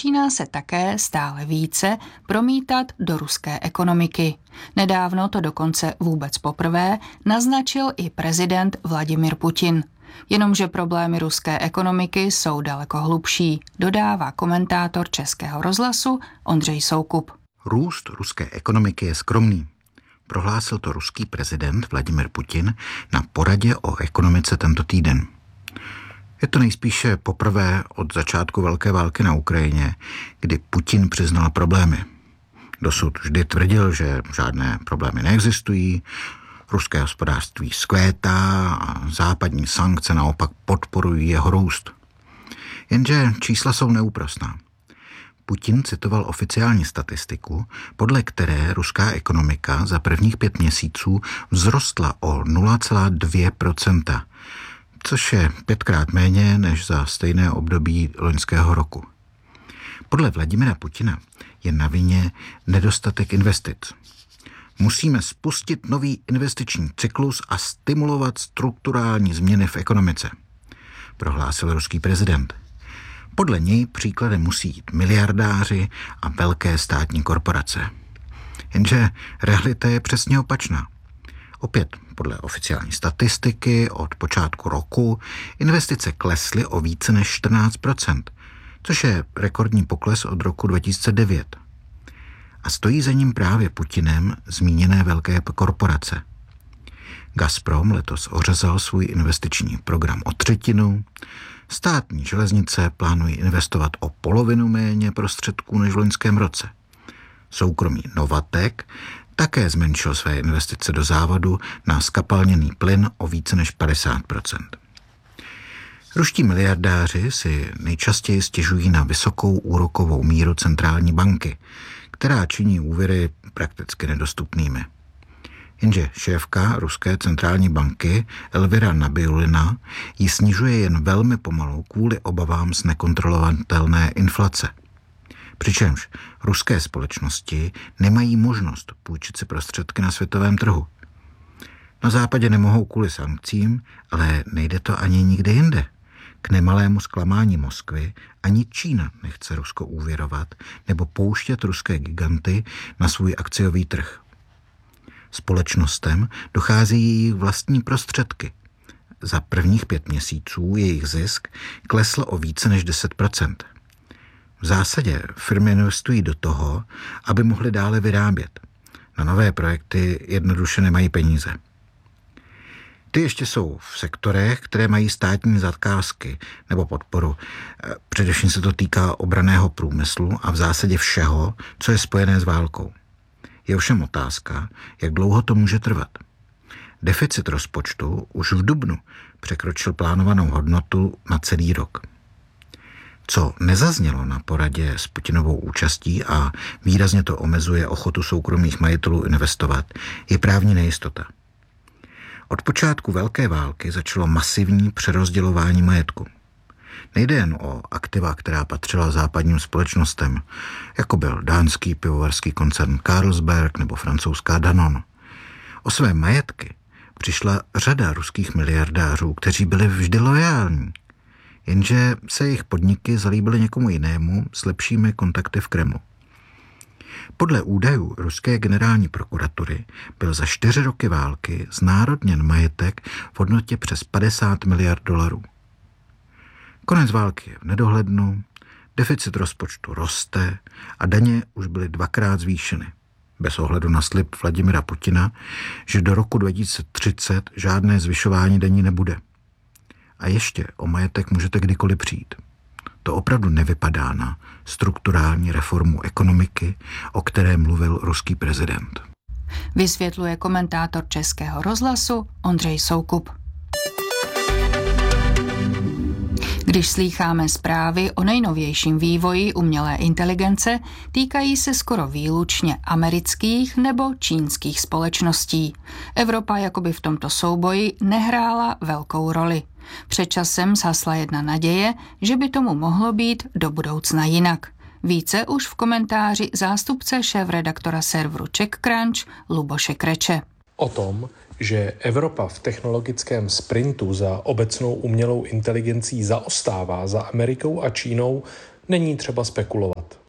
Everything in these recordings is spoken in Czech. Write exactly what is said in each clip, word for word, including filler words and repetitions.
začíná se také stále více promítat do ruské ekonomiky. Nedávno to dokonce vůbec poprvé naznačil i prezident Vladimir Putin. Jenomže problémy ruské ekonomiky jsou daleko hlubší, dodává komentátor Českého rozhlasu Ondřej Soukup. Růst ruské ekonomiky je skromný. Prohlásil to ruský prezident Vladimir Putin na poradě o ekonomice tento týden. Je to nejspíše poprvé od začátku velké války na Ukrajině, kdy Putin přiznal problémy. Dosud vždy tvrdil, že žádné problémy neexistují, ruské hospodářství zkvétá a západní sankce naopak podporují jeho růst. Jenže čísla jsou neúprosná. Putin citoval oficiální statistiku, podle které ruská ekonomika za prvních pět měsíců vzrostla o nula celá dvě procenta, což je pětkrát méně než za stejné období loňského roku. Podle Vladimira Putina je na vině nedostatek investic. Musíme spustit nový investiční cyklus a stimulovat strukturální změny v ekonomice, prohlásil ruský prezident. Podle něj příkladem musí jít miliardáři a velké státní korporace. Jenže realita je přesně opačná. Opět podle oficiální statistiky od počátku roku investice klesly o více než čtrnáct procent, což je rekordní pokles od roku dva tisíce devět. A stojí za ním právě Putinem zmíněné velké korporace. Gazprom letos ořezal svůj investiční program o třetinu, státní železnice plánují investovat o polovinu méně prostředků než v loňském roce. Soukromý Novatek také zmenšil své investice do závodu na zkapalněný plyn o více než padesát procent. Ruští miliardáři si nejčastěji stěžují na vysokou úrokovou míru centrální banky, která činí úvěry prakticky nedostupnými. Jenže šéfka ruské centrální banky Elvira Nabiulina ji snižuje jen velmi pomalu kvůli obavám z nekontrolovatelné inflace. Přičemž ruské společnosti nemají možnost půjčit si prostředky na světovém trhu. Na západě nemohou kvůli sankcím, ale nejde to ani nikde jinde. K nemalému zklamání Moskvy ani Čína nechce Rusko úvěrovat nebo pouštět ruské giganty na svůj akciový trh. Společnostem dochází jejich vlastní prostředky. Za prvních pět měsíců jejich zisk klesl o více než deset procent. V zásadě firmy investují do toho, aby mohly dále vyrábět. Na nové projekty jednoduše nemají peníze. Ty ještě jsou v sektorech, které mají státní zakázky nebo podporu. Především se to týká obranného průmyslu a v zásadě všeho, co je spojené s válkou. Je ovšem otázka, jak dlouho to může trvat. Deficit rozpočtu už v dubnu překročil plánovanou hodnotu na celý rok. Co nezaznělo na poradě s Putinovou účastí a výrazně to omezuje ochotu soukromých majitelů investovat, je právní nejistota. Od počátku velké války začalo masivní přerozdělování majetku. Nejde jen o aktiva, která patřila západním společnostem, jako byl dánský pivovarský koncern Carlsberg nebo francouzská Danone. O své majetky přišla řada ruských miliardářů, kteří byli vždy loajální, jenže se jejich podniky zalíbily někomu jinému s lepšími kontakty v Kremlu. Podle údajů ruské generální prokuratury byl za čtyři roky války znárodněn majetek v hodnotě přes padesát miliard dolarů. Konec války je v nedohlednu, deficit rozpočtu roste a daně už byly dvakrát zvýšeny. Bez ohledu na slib Vladimira Putina, že do roku dva tisíce třicet žádné zvyšování daní nebude. A ještě o majetek můžete kdykoliv přijít. To opravdu nevypadá na strukturální reformu ekonomiky, o které mluvil ruský prezident. Vysvětluje komentátor Českého rozhlasu Ondřej Soukup. Když slýcháme zprávy o nejnovějším vývoji umělé inteligence, týkají se skoro výlučně amerických nebo čínských společností. Evropa jakoby v tomto souboji nehrála velkou roli. Před časem zhasla jedna naděje, že by tomu mohlo být do budoucna jinak. Více už v komentáři zástupce šéfredaktora serveru CzechCrunch Luboše Kreče. O tom, že Evropa v technologickém sprintu za obecnou umělou inteligencí zaostává za Amerikou a Čínou, není třeba spekulovat.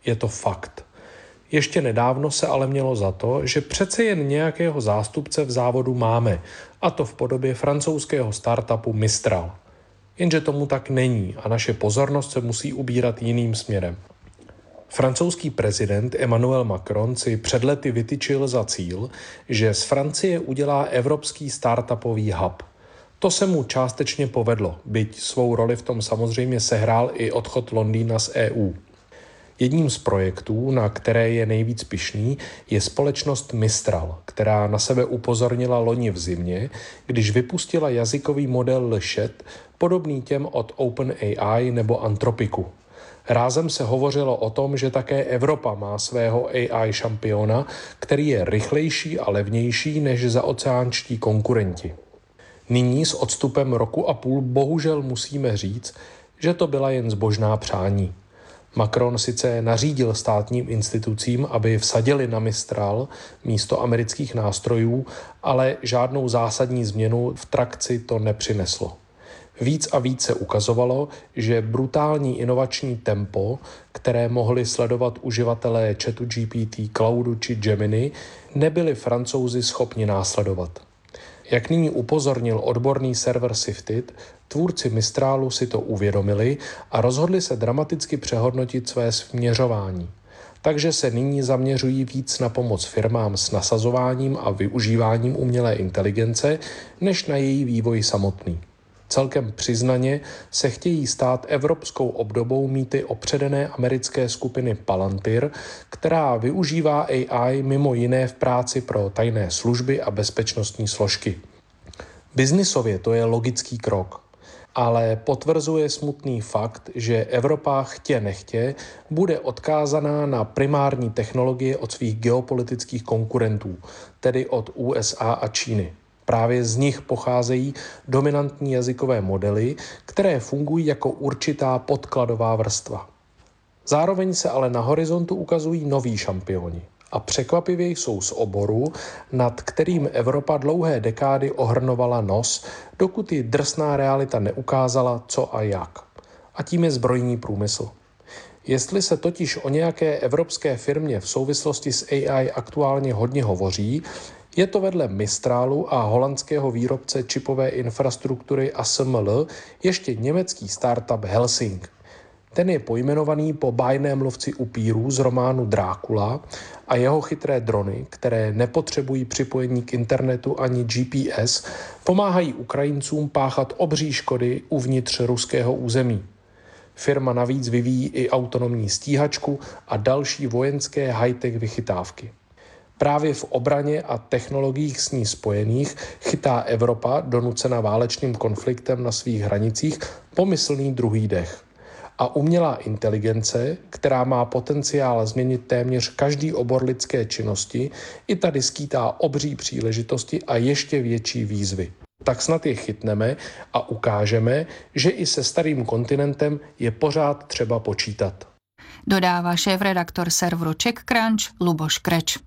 Je to fakt. Ještě nedávno se ale mělo za to, že přece jen nějakého zástupce v závodu máme, a to v podobě francouzského startupu Mistral. Jenže tomu tak není a naše pozornost se musí ubírat jiným směrem. Francouzský prezident Emmanuel Macron si před lety vytyčil za cíl, že z Francie udělá evropský startupový hub. To se mu částečně povedlo, byť svou roli v tom samozřejmě sehrál i odchod Londýna z E U. Jedním z projektů, na které je nejvíc pyšný, je společnost Mistral, která na sebe upozornila loni v zimě, když vypustila jazykový model Lechet, podobný těm od OpenAI nebo Anthropicu. Rázem se hovořilo o tom, že také Evropa má svého A I šampiona, který je rychlejší a levnější než zaoceánští konkurenti. Nyní s odstupem roku a půl bohužel musíme říct, že to byla jen zbožná přání. Macron sice nařídil státním institucím, aby vsadili na Mistral místo amerických nástrojů, ale žádnou zásadní změnu v trakci to nepřineslo. Víc a víc se ukazovalo, že brutální inovační tempo, které mohli sledovat uživatelé chatu G P T, Cloudu či Gemini, nebyli Francouzi schopni následovat. Jak nyní upozornil odborný server Sifted, tvůrci Mistralu si to uvědomili a rozhodli se dramaticky přehodnotit své směřování. Takže se nyní zaměřují víc na pomoc firmám s nasazováním a využíváním umělé inteligence, než na její vývoj samotný. Celkem přiznaně se chtějí stát evropskou obdobou mýty opředené americké skupiny Palantir, která využívá A I mimo jiné v práci pro tajné služby a bezpečnostní složky. Biznisově to je logický krok, ale potvrzuje smutný fakt, že Evropa chtě nechtě bude odkázaná na primární technologie od svých geopolitických konkurentů, tedy od U S A a Číny. Právě z nich pocházejí dominantní jazykové modely, které fungují jako určitá podkladová vrstva. Zároveň se ale na horizontu ukazují noví šampioni a překvapivě jsou z oboru, nad kterým Evropa dlouhé dekády ohrnovala nos, dokud ji drsná realita neukázala, co a jak. A tím je zbrojní průmysl. Jestli se totiž o nějaké evropské firmě v souvislosti s A I aktuálně hodně hovoří, je to vedle Mistralu a holandského výrobce čipové infrastruktury A S M L ještě německý startup Helsing. Ten je pojmenovaný po bájném lovci upírů z románu Drákula a jeho chytré drony, které nepotřebují připojení k internetu ani G P S, pomáhají Ukrajincům páchat obří škody uvnitř ruského území. Firma navíc vyvíjí i autonomní stíhačku a další vojenské high-tech vychytávky. Právě v obraně a technologiích s ní spojených chytá Evropa, donucena válečným konfliktem na svých hranicích, pomyslný druhý dech. A umělá inteligence, která má potenciál změnit téměř každý obor lidské činnosti, i tady skýtá obří příležitosti a ještě větší výzvy. Tak snad je chytneme a ukážeme, že i se starým kontinentem je pořád třeba počítat. Dodává šéfredaktor serveru CzechCrunch Luboš Kreč.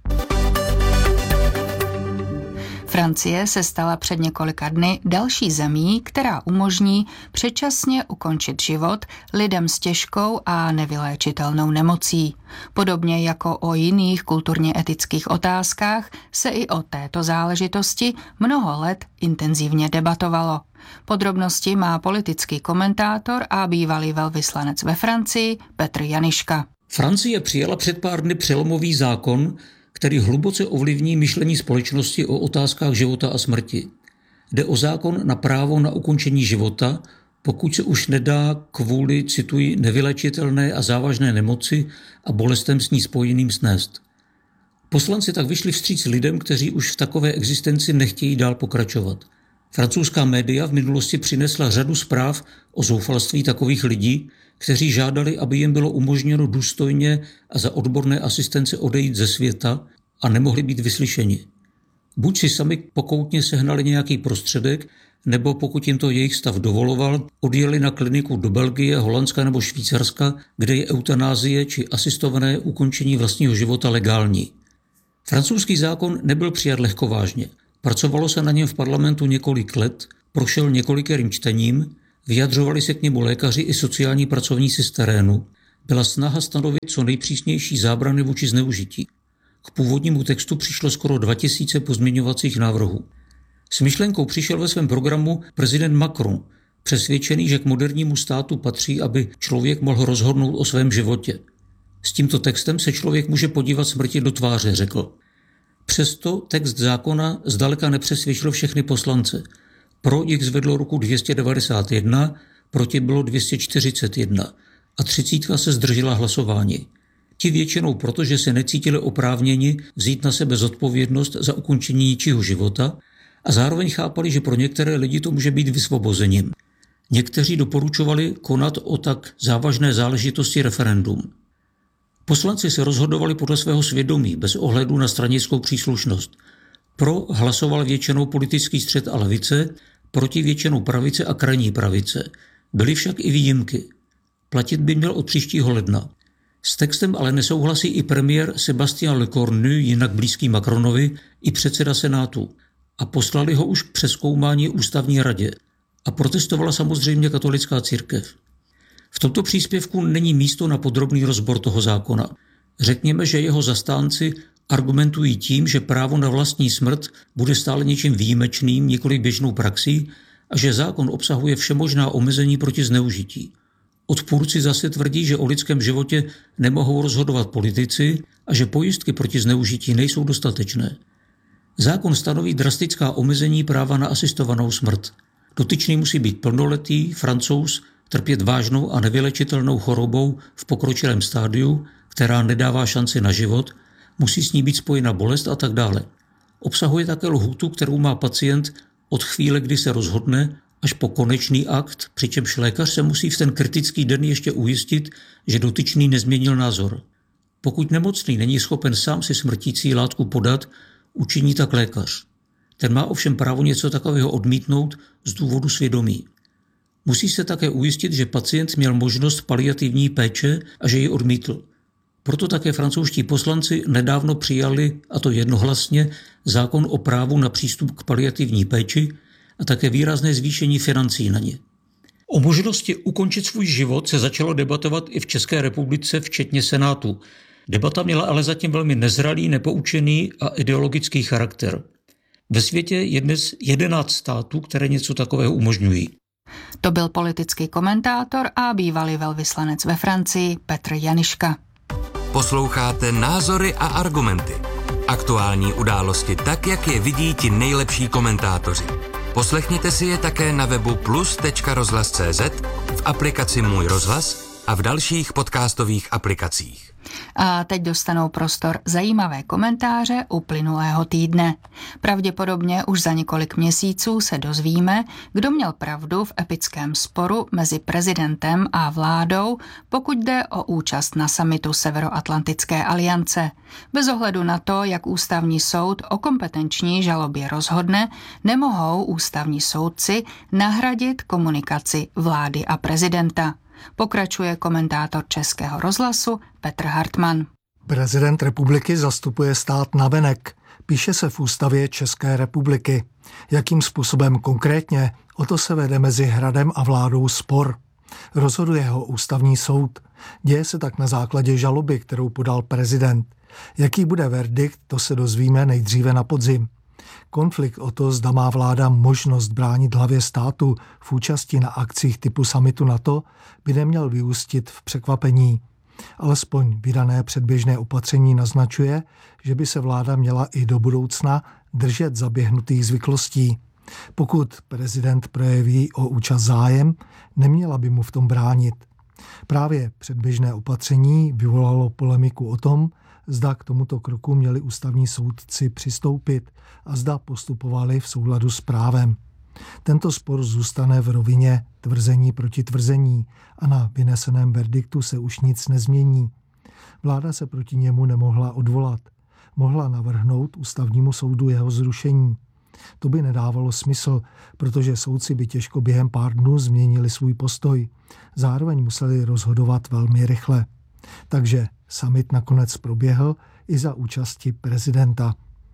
Francie se stala před několika dny další zemí, která umožní předčasně ukončit život lidem s těžkou a nevyléčitelnou nemocí. Podobně jako o jiných kulturně etických otázkách se i o této záležitosti mnoho let intenzivně debatovalo. Podrobnosti má politický komentátor a bývalý velvyslanec ve Francii Petr Janiška. Francie přijala před pár dny přelomový zákon, který hluboce ovlivní myšlení společnosti o otázkách života a smrti. Jde o zákon na právo na ukončení života, pokud se už nedá kvůli, cituji, nevylečitelné a závažné nemoci a bolestem s ní spojeným snést. Poslanci tak vyšli vstříc lidem, kteří už v takové existenci nechtějí dál pokračovat. Francouzská média v minulosti přinesla řadu zpráv o zoufalství takových lidí, kteří žádali, aby jim bylo umožněno důstojně a za odborné asistence odejít ze světa a nemohli být vyslyšeni. Buď si sami pokoutně sehnali nějaký prostředek, nebo pokud jim to jejich stav dovoloval, odjeli na kliniku do Belgie, Holandska nebo Švýcarska, kde je eutanázie či asistované ukončení vlastního života legální. Francouzský zákon nebyl přijat lehkovážně. Pracovalo se na něm v parlamentu několik let, prošel několikerým čtením, vyjadřovali se k němu lékaři i sociální pracovníci z terénu. byla snaha stanovit co nejpřísnější zábrany vůči zneužití. K původnímu textu přišlo skoro dva tisíce pozměňovacích návrhů. S myšlenkou přišel ve svém programu prezident Macron, přesvědčený, že k modernímu státu patří, aby člověk mohl rozhodnout o svém životě. S tímto textem se člověk může podívat smrti do tváře, řekl. Přesto text zákona zdaleka nepřesvědčil všechny poslance. Pro jich zvedlo ruku dvě stě devadesát jedna, proti bylo dvě stě čtyřicet jedna a třicítka se zdržela hlasování. Ti většinou proto, že se necítili oprávněni vzít na sebe zodpovědnost za ukončení ničího života a zároveň chápali, že pro některé lidi to může být vysvobozením. Někteří doporučovali konat o tak závažné záležitosti referendum. Poslanci se rozhodovali podle svého svědomí, bez ohledu na stranickou příslušnost. Pro hlasoval většinou politický střed a levice, proti většinou pravice a krajní pravice. Byly však i výjimky. Platit by měl od příštího ledna. S textem ale nesouhlasí i premiér Sébastien Lecornu, jinak blízký Macronovi, i předseda Senátu. A poslali ho už k přezkoumání ústavní radě. A protestovala samozřejmě katolická církev. V tomto příspěvku není místo na podrobný rozbor toho zákona. Řekněme, že jeho zastánci argumentují tím, že právo na vlastní smrt bude stále něčím výjimečným, nikoli běžnou praxí a že zákon obsahuje všemožná omezení proti zneužití. Odpůrci zase tvrdí, že o lidském životě nemohou rozhodovat politici a že pojistky proti zneužití nejsou dostatečné. Zákon stanoví drastická omezení práva na asistovanou smrt. Dotyčný musí být plnoletý, Francouz, trpět vážnou a nevylečitelnou chorobou v pokročilém stádiu, která nedává šanci na život, musí s ní být spojena bolest a tak dále. Obsahuje také lhůtu, kterou má pacient od chvíle, kdy se rozhodne, až po konečný akt, přičemž lékař se musí v ten kritický den ještě ujistit, že dotyčný nezměnil názor. Pokud nemocný není schopen sám si smrtící látku podat, učiní tak lékař. Ten má ovšem právo něco takového odmítnout z důvodu svědomí. Musí se také ujistit, že pacient měl možnost paliativní péče a že ji odmítl. Proto také francouzští poslanci nedávno přijali, a to jednohlasně, zákon o právu na přístup k paliativní péči a také výrazné zvýšení financí na ně. O možnosti ukončit svůj život se začalo debatovat i v České republice, včetně Senátu. Debata měla ale zatím velmi nezralý, nepoučený a ideologický charakter. Ve světě je dnes jedenáct států, které něco takového umožňují. To byl politický komentátor a bývalý velvyslanec ve Francii Petr Janiška. Posloucháte Názory a argumenty. Aktuální události tak, jak je vidí ti nejlepší komentátoři. Poslechněte si je také na webu plus tečka rozhlas tečka cé zet, v aplikaci Můj rozhlas a v dalších podcastových aplikacích. A teď dostanou prostor zajímavé komentáře uplynulého týdne. Pravděpodobně už za několik měsíců se dozvíme, kdo měl pravdu v epickém sporu mezi prezidentem a vládou, pokud jde o účast na summitu Severoatlantické aliance. Bez ohledu na to, jak ústavní soud o kompetenční žalobě rozhodne, nemohou ústavní soudci nahradit komunikaci vlády a prezidenta. Pokračuje komentátor Českého rozhlasu Petr Hartmann. Prezident republiky zastupuje stát navenek, píše se v ústavě České republiky. Jakým způsobem konkrétně, o to se vede mezi hradem a vládou spor. Rozhoduje ho ústavní soud. Děje se tak na základě žaloby, kterou podal prezident. Jaký bude verdikt, to se dozvíme nejdříve na podzim. Konflikt o to, zda má vláda možnost bránit hlavě státu v účasti na akcích typu summitu NATO, by neměl vyústit v překvapení. Alespoň vydané předběžné opatření naznačuje, že by se vláda měla i do budoucna držet zaběhnutých zvyklostí. Pokud prezident projeví o účast zájem, neměla by mu v tom bránit. Právě předběžné opatření vyvolalo polemiku o tom, zda k tomuto kroku měli ústavní soudci přistoupit a zda postupovali v souladu s právem. Tento spor zůstane v rovině tvrzení proti tvrzení a na vyneseném verdiktu se už nic nezmění. Vláda se proti němu nemohla odvolat. Mohla navrhnout ústavnímu soudu jeho zrušení. To by nedávalo smysl, protože soudci by těžko během pár dnů změnili svůj postoj. Zároveň museli rozhodovat velmi rychle. Takže summit nakonec proběhl i za účasti prezidenta.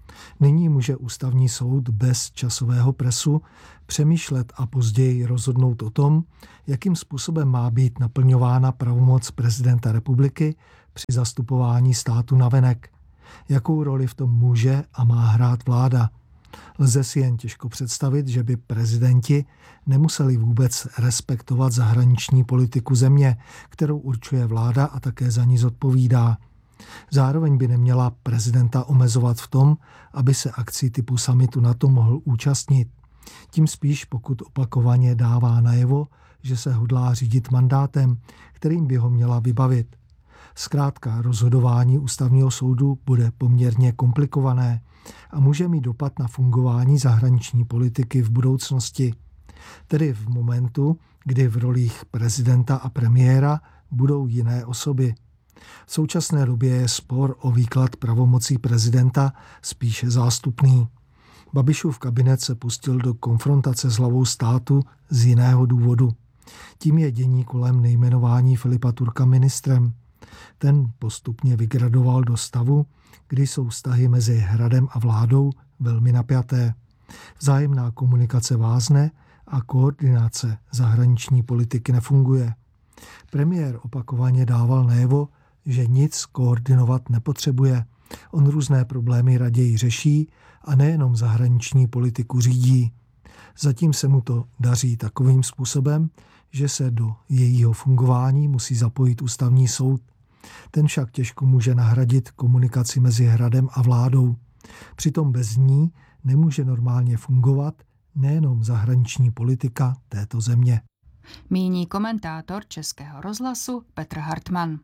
Nyní může ústavní soud bez časového presu přemýšlet a později rozhodnout o tom, jakým způsobem má být naplňována pravomoc prezidenta republiky při zastupování státu navenek. Jakou roli v tom může a má hrát vláda. Lze si jen těžko představit, že by prezidenti nemuseli vůbec respektovat zahraniční politiku země, kterou určuje vláda a také za ní zodpovídá. Zároveň by neměla prezidenta omezovat v tom, aby se akcí typu summitu NATO mohl účastnit. Tím spíš, pokud opakovaně dává najevo, že se hodlá řídit mandátem, kterým by ho měla vybavit. Zkrátka rozhodování ústavního soudu bude poměrně komplikované a může mít dopad na fungování zahraniční politiky v budoucnosti. Tedy v momentu, kdy v rolích prezidenta a premiéra budou jiné osoby. V současné době je spor o výklad pravomocí prezidenta spíše zástupný. Babišův kabinet se pustil do konfrontace s hlavou státu z jiného důvodu. Tím je dění kolem nejmenování Filipa Turka ministrem. Ten postupně vygradoval do stavu, kdy jsou vztahy mezi Hradem a vládou velmi napjaté. Vzájemná komunikace vázne a koordinace zahraniční politiky nefunguje. Premiér opakovaně dával najevo, že nic koordinovat nepotřebuje. On různé problémy raději řeší a nejenom zahraniční politiku řídí. Zatím se mu to daří takovým způsobem, že se do jejího fungování musí zapojit ústavní soud. Ten však těžko může nahradit komunikaci mezi Hradem a vládou. Přitom bez ní nemůže normálně fungovat nejenom zahraniční politika této země. Míní komentátor Českého rozhlasu Petr Hartmann.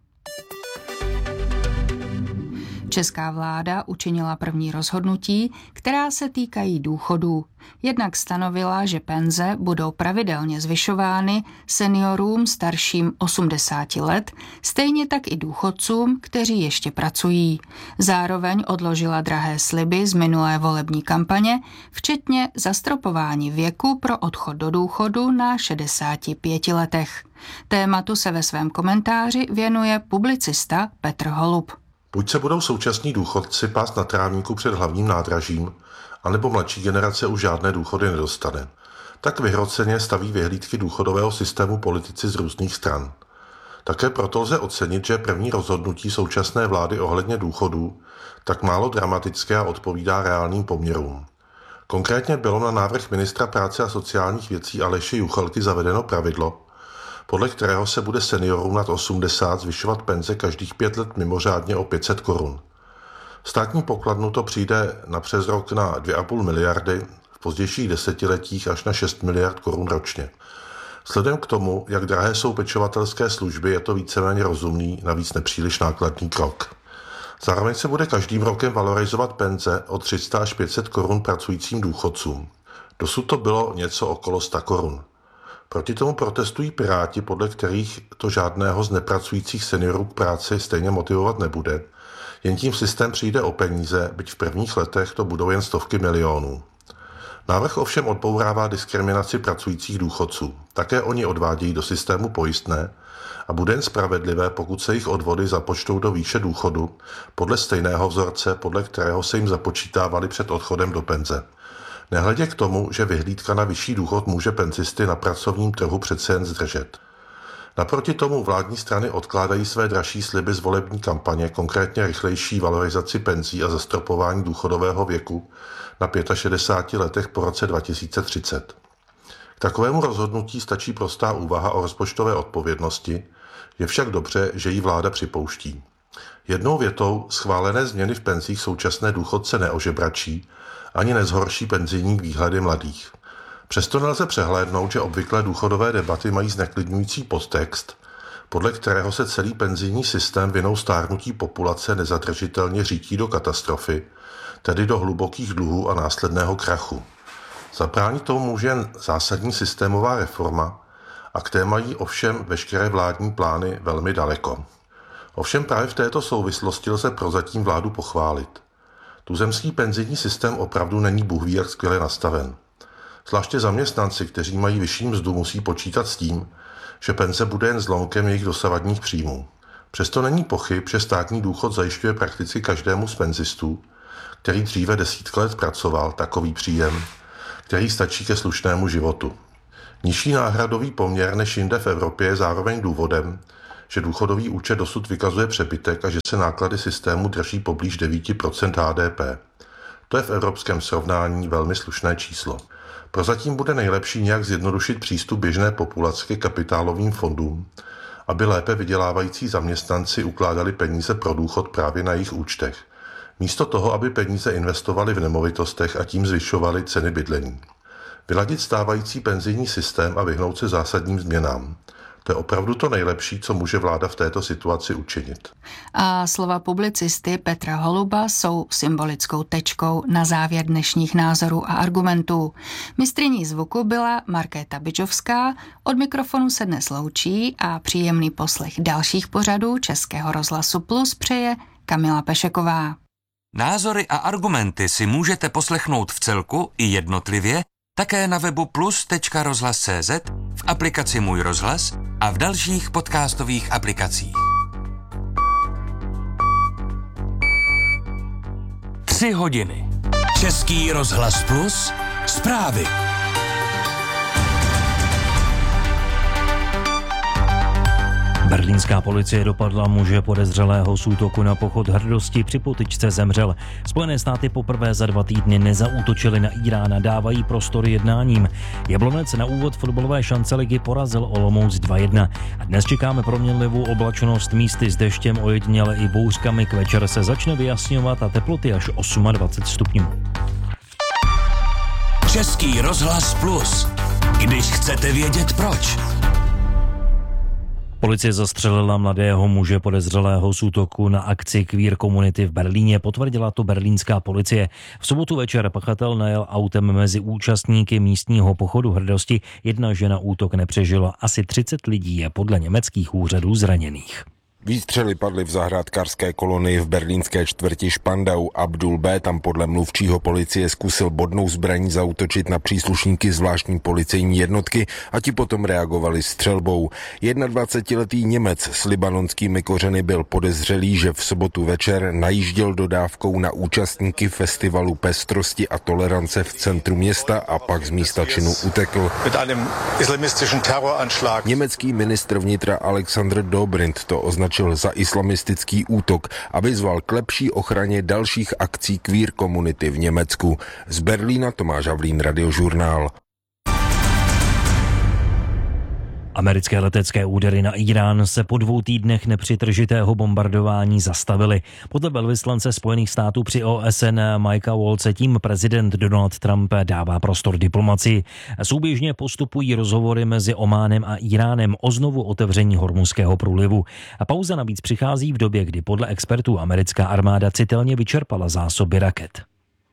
Česká vláda učinila první rozhodnutí, která se týkají důchodů. Jednak stanovila, že penze budou pravidelně zvyšovány seniorům starším osmdesáti let, stejně tak i důchodcům, kteří ještě pracují. Zároveň odložila drahé sliby z minulé volební kampaně, včetně zastropování věku pro odchod do důchodu na šedesáti pěti letech. Tématu se ve svém komentáři věnuje publicista Petr Holub. Buď se budou současní důchodci pást na trávníku před hlavním nádražím, anebo mladší generace už žádné důchody nedostane. Tak vyhroceně staví vyhlídky důchodového systému politici z různých stran. Také proto lze ocenit, že první rozhodnutí současné vlády ohledně důchodů tak málo dramatické a odpovídá reálným poměrům. Konkrétně bylo na návrh ministra práce a sociálních věcí Aleše Juchelky zavedeno pravidlo, podle kterého se bude seniorům nad osmdesát zvyšovat penze každých pět let mimořádně o pět set korun. Státní pokladnu to přijde na přes rok na dvě a půl miliardy, v pozdějších desetiletích až na šest miliard korun ročně. Vzhledem k tomu, jak drahé jsou pečovatelské služby, je to víceméně rozumný, navíc nepříliš nákladný krok. Zároveň se bude každým rokem valorizovat penze o tři sta až pět set korun pracujícím důchodcům. Dosud to bylo něco okolo sta korun. Proti tomu protestují Piráti, podle kterých to žádného z nepracujících seniorů k práci stejně motivovat nebude. Jen tím systém přijde o peníze, byť v prvních letech to budou jen stovky milionů. Návrh ovšem odbourává diskriminaci pracujících důchodců. Také oni odvádějí do systému pojistné a bude jen spravedlivé, pokud se jich odvody započtou do výše důchodu podle stejného vzorce, podle kterého se jim započítávali před odchodem do penze. Nehledě k tomu, že vyhlídka na vyšší důchod může penzisty na pracovním trhu přece jen zdržet. Naproti tomu vládní strany odkládají své dražší sliby z volební kampaně, konkrétně rychlejší valorizaci penzí a zastropování důchodového věku na šedesáti pěti letech po roce dva tisíce třicet. K takovému rozhodnutí stačí prostá úvaha o rozpočtové odpovědnosti, je však dobře, že ji vláda připouští. Jednou větou schválené změny v penzích současné důchodce neožebračí, ani nezhorší penzijní výhledy mladých. Přesto nelze přehlédnout, že obvyklé důchodové debaty mají zneklidňující podtext, podle kterého se celý penzijní systém vinou stárnutí populace nezadržitelně řítí do katastrofy, tedy do hlubokých dluhů a následného krachu. Zabránit tomu může jen zásadní systémová reforma a k té mají ovšem veškeré vládní plány velmi daleko. Ovšem právě v této souvislosti lze prozatím vládu pochválit. Tuzemský penzijní systém opravdu není bůhví jak skvěle nastaven. Zvláště zaměstnanci, kteří mají vyšší mzdu, musí počítat s tím, že penze bude jen zlomkem jejich dosavadních příjmů. Přesto není pochyb, že státní důchod zajišťuje prakticky každému z penzistů, který dříve desítky let pracoval, takový příjem, který stačí ke slušnému životu. Nižší náhradový poměr než jinde v Evropě je zároveň důvodem, že důchodový účet dosud vykazuje přebytek a že se náklady systému drží poblíž devět procent H D P. To je v evropském srovnání velmi slušné číslo. Prozatím bude nejlepší nějak zjednodušit přístup běžné populace ke kapitálovým fondům, aby lépe vydělávající zaměstnanci ukládali peníze pro důchod právě na jejich účtech, místo toho, aby peníze investovali v nemovitostech a tím zvyšovali ceny bydlení. Vyladit stávající penzijní systém a vyhnout se zásadním změnám. To je opravdu to nejlepší, co může vláda v této situaci učinit. A slova publicisty Petra Holuba jsou symbolickou tečkou na závěr dnešních názorů a argumentů. Mistryní zvuku byla Markéta Byčovská, od mikrofonu se dnes loučí a příjemný poslech dalších pořadů Českého rozhlasu Plus přeje Kamila Pešeková. Názory a argumenty si můžete poslechnout v celku i jednotlivě také na webu plus tečka rozhlas tečka cé zet, v aplikaci Můj rozhlas a v dalších podcastových aplikacích. Tři hodiny. Český rozhlas Plus. Zprávy. Berlínská policie dopadla muže podezřelého z útoku na pochod hrdosti, při potyčce zemřel. Spojené státy poprvé za dva týdny nezaútočily na Irán a dávají prostor jednáním. Jablonec na úvod fotbalové šance ligy porazil Olomouc dva jedna. A dnes čekáme proměnlivou oblačnost, místy s deštěm, ojediněle i bouřkami. K večer se začne vyjasňovat a teploty až dvacet osm stupňů. Český rozhlas Plus. Když chcete vědět proč. Policie zastřelila mladého muže podezřelého z útoku na akci Queer Community v Berlíně, potvrdila to berlínská policie. V sobotu večer pachatel najel autem mezi účastníky místního pochodu hrdosti. Jedna žena útok nepřežila, asi třicet lidí je podle německých úřadů zraněných. Výstřely padly v zahrádkářské kolonii v berlínské čtvrti Spandau. Abdul B. tam podle mluvčího policie zkusil bodnou zbraní zaútočit na příslušníky zvláštní policejní jednotky a ti potom reagovali střelbou. dvacetiletý Němec s libanonskými kořeny byl podezřelý, že v sobotu večer najížděl dodávkou na účastníky festivalu pestrosti a tolerance v centru města a pak z místa činu utekl. Německý ministr vnitra Alexander Dobrindt to označil za islamistický útok a vyzval k lepší ochraně dalších akcí queer komunity v Německu. Z Berlína Tomáš Havlín, Radiožurnál. Americké letecké údery na Irán se po dvou týdnech nepřetržitého bombardování zastavily. Podle velvyslance Spojených států při O S N Mikea Waltze tím prezident Donald Trump dává prostor diplomacii. Souběžně postupují rozhovory mezi Ománem a Iránem o znovu otevření Hormuzského průlivu. A pauza navíc přichází v době, kdy podle expertů americká armáda citelně vyčerpala zásoby raket.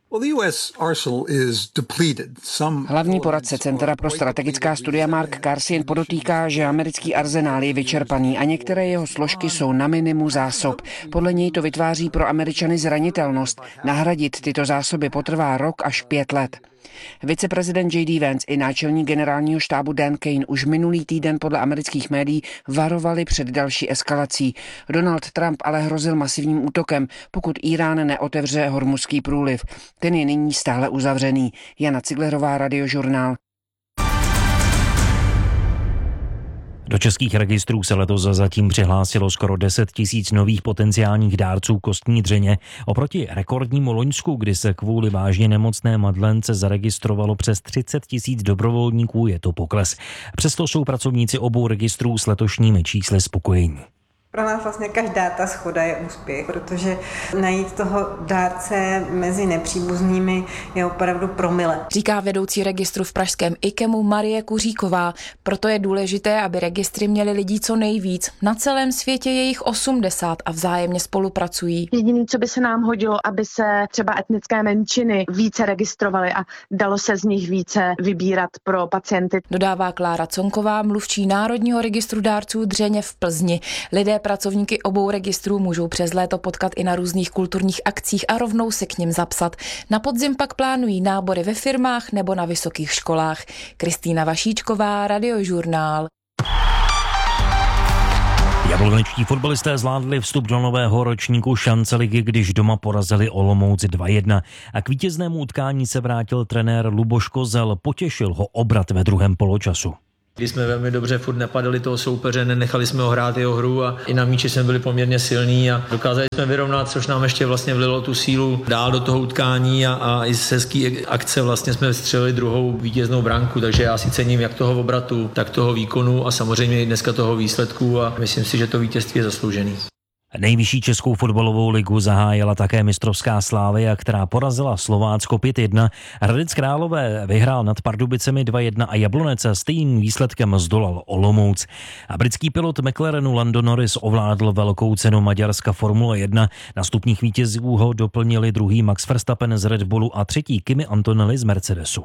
Hlavní poradce Centra pro strategická studia Mark Karsin podotýká, že americký arzenál je vyčerpaný a některé jeho složky jsou na minimu zásob. Podle něj to vytváří pro Američany zranitelnost. Nahradit tyto zásoby potrvá rok až pět let. Viceprezident J D Vance i náčelník generálního štábu Dan Kane už minulý týden podle amerických médií varovali před další eskalací. Donald Trump ale hrozil masivním útokem, pokud Irán neotevře Hormuzský průliv. Ten je nyní stále uzavřený. Jana Ciglerová, Radiožurnál. Do českých registrů se letos zatím přihlásilo skoro deset tisíc nových potenciálních dárců kostní dřeně. Oproti rekordnímu loňsku, kdy se kvůli vážně nemocné Madlence zaregistrovalo přes třicet tisíc dobrovolníků, je to pokles. Přesto jsou pracovníci obou registrů s letošními čísly spokojení. Pro nás vlastně každá ta shoda je úspěch, protože najít toho dárce mezi nepříbuznými je opravdu promile. Říká vedoucí registru v pražském IKEMu Marie Kuříková. Proto je důležité, aby registry měly lidí co nejvíc. Na celém světě je jich osmdesát a vzájemně spolupracují. Jediné, co by se nám hodilo, aby se třeba etnické menšiny více registrovaly a dalo se z nich více vybírat pro pacienty. Dodává Klára Conková, mluvčí Národního registru dárců dřeně v Plzni. Lidé pracovníky obou registrů můžou přes léto potkat i na různých kulturních akcích a rovnou se k nim zapsat. Na podzim pak plánují nábory ve firmách nebo na vysokých školách. Kristýna Vašíčková, Radiožurnál. Jablonečtí fotbalisté zvládli vstup do nového ročníku šance ligy, když doma porazili Olomouc dva jedna. A k vítěznému utkání se vrátil trenér Luboš Kozel, potěšil ho obrat ve druhém poločasu. Když jsme velmi dobře furt napadali toho soupeře, nenechali jsme ho hrát jeho hru a i na míči jsme byli poměrně silní a dokázali jsme vyrovnat, což nám ještě vlastně vlilo tu sílu dál do toho utkání a, a i z hezký akce vlastně jsme vstřelili druhou vítěznou branku, takže já si cením jak toho obratu, tak toho výkonu a samozřejmě i dneska toho výsledku a myslím si, že to vítězství je zasloužený. Nejvyšší českou fotbalovou ligu zahájila také mistrovská Slavia, která porazila Slovácko pět jedna. Hradec Králové vyhrál nad Pardubicemi dva jedna a Jablonec stejným výsledkem zdolal Olomouc. A britský pilot McLarenu Lando Norris ovládl velkou cenu Maďarska Formule jedna. Na stupních vítězů ho doplnili druhý Max Verstappen z Red Bullu a třetí Kimi Antonelli z Mercedesu.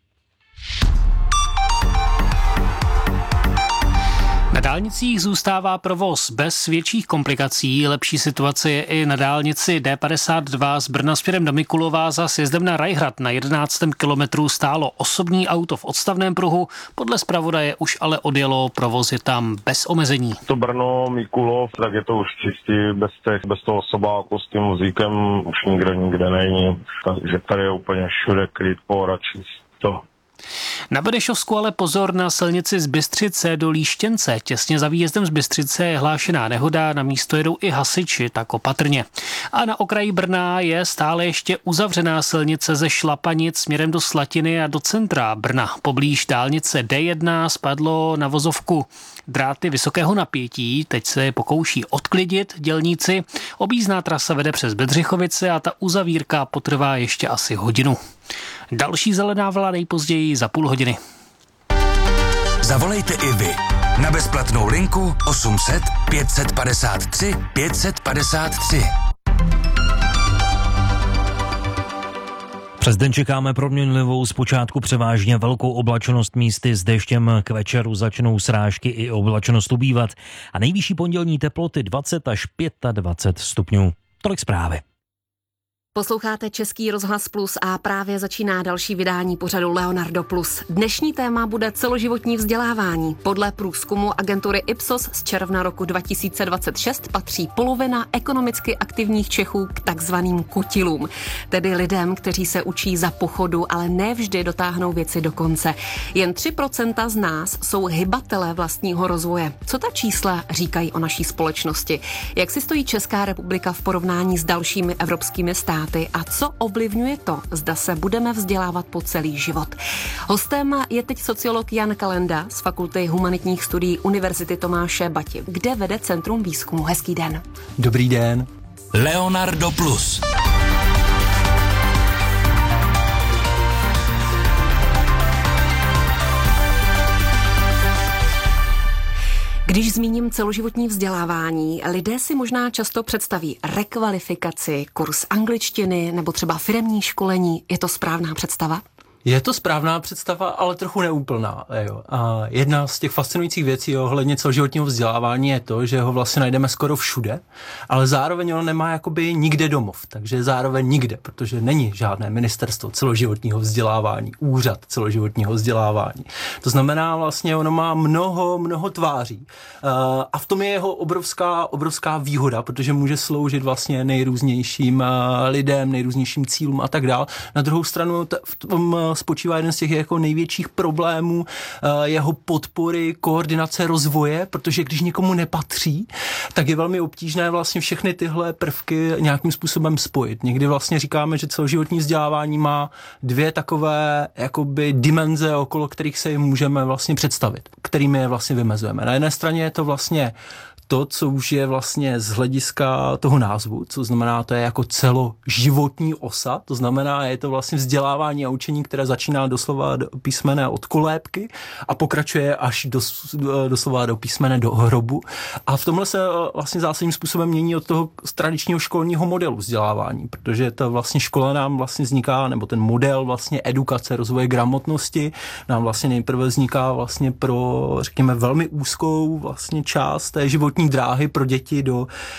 Na dálnicích zůstává provoz bez větších komplikací. Lepší situace je i na dálnici D padesát dva z Brna směrem do Mikulova. Za sjezdem na Rajhrad na jedenáctém kilometru stálo osobní auto v odstavném pruhu. Podle zpravodaje už ale odjelo, provoz je tam bez omezení. To Brno, Mikulov, tak je to už čistý, bez, těch, bez toho osobáku s tím vozíkem už nikde nikde není. Takže tady je úplně všude klid, pohoda, čisto. Na Benešovsku ale pozor, na silnici z Bystřice do Líštěnce. Těsně za výjezdem z Bystřice je hlášená nehoda, na místo jedou i hasiči, tak opatrně. A na okraji Brna je stále ještě uzavřená silnice ze Šlapanic směrem do Slatiny a do centra Brna. Poblíž dálnice D jedna spadlo na vozovku dráty vysokého napětí, teď se je pokouší odklidit dělníci. Objízdná trasa vede přes Bedřichovice a ta uzavírka potrvá ještě asi hodinu. Další zelená vlna nejpozději za půl hodiny. Zavolejte i vy na bezplatnou linku osm set pět set padesát tři pět set padesát tři. Přes den čekáme proměnlivou, zpočátku převážně velkou oblačnost, místy s deštěm, k večeru začnou srážky i oblačnost ubývat a nejvyšší pondělní teploty dvacet až dvacet pět stupňů. Tolik zprávy. Posloucháte Český rozhlas Plus a právě začíná další vydání pořadu Leonardo Plus. Dnešní téma bude celoživotní vzdělávání. Podle průzkumu agentury Ipsos z června roku dva tisíce dvacet šest patří polovina ekonomicky aktivních Čechů k takzvaným kutilům, tedy lidem, kteří se učí za pochodu, ale ne vždy dotáhnou věci do konce. Jen tři procenta z nás jsou hybatelé vlastního rozvoje. Co ta čísla říkají o naší společnosti? Jak si stojí Česká republika v porovnání s dalšími evropskými státy? A co ovlivňuje to, zda se budeme vzdělávat po celý život? Hostem je teď sociolog Jan Kalenda z Fakulty humanitních studií Univerzity Tomáše Bati, kde vede Centrum výzkumu. Hezký den. Dobrý den. Leonardo Plus. Když zmíním celoživotní vzdělávání, lidé si možná často představí rekvalifikaci, kurz angličtiny nebo třeba firemní školení. Je to správná představa? Je to správná představa, ale trochu neúplná. Jo. A jedna z těch fascinujících věcí ohledně celoživotního vzdělávání je to, že ho vlastně najdeme skoro všude, ale zároveň on nemá jakoby nikde domov, takže zároveň nikde, protože není žádné ministerstvo celoživotního vzdělávání, úřad celoživotního vzdělávání. To znamená vlastně, ono má mnoho, mnoho tváří. A v tom je jeho obrovská, obrovská výhoda, protože může sloužit vlastně nejrůznějším lidem, nejrůznějším cílům a tak dál. Na druhou stranu v tom spočívá jeden z těch jako největších problémů jeho podpory, koordinace rozvoje, protože když někomu nepatří, tak je velmi obtížné vlastně všechny tyhle prvky nějakým způsobem spojit. Někdy vlastně říkáme, že celoživotní vzdělávání má dvě takové jakoby dimenze, okolo kterých se jim můžeme vlastně představit, kterými je vlastně vymezujeme. Na jedné straně je to vlastně to, co už je vlastně z hlediska toho názvu, co znamená, to je jako celoživotní osa, to znamená, je to vlastně vzdělávání a učení, které začíná doslova do písmene od kolébky a pokračuje až do, doslova do písmene do hrobu. A v tomhle se vlastně zásadním způsobem mění od toho tradičního školního modelu vzdělávání, protože ta vlastně škola nám vlastně vzniká, nebo ten model vlastně edukace, rozvoje gramotnosti nám vlastně nejprve vzniká vlastně pro, řekněme, velmi úzkou vlastně část té životní dráhy pro děti do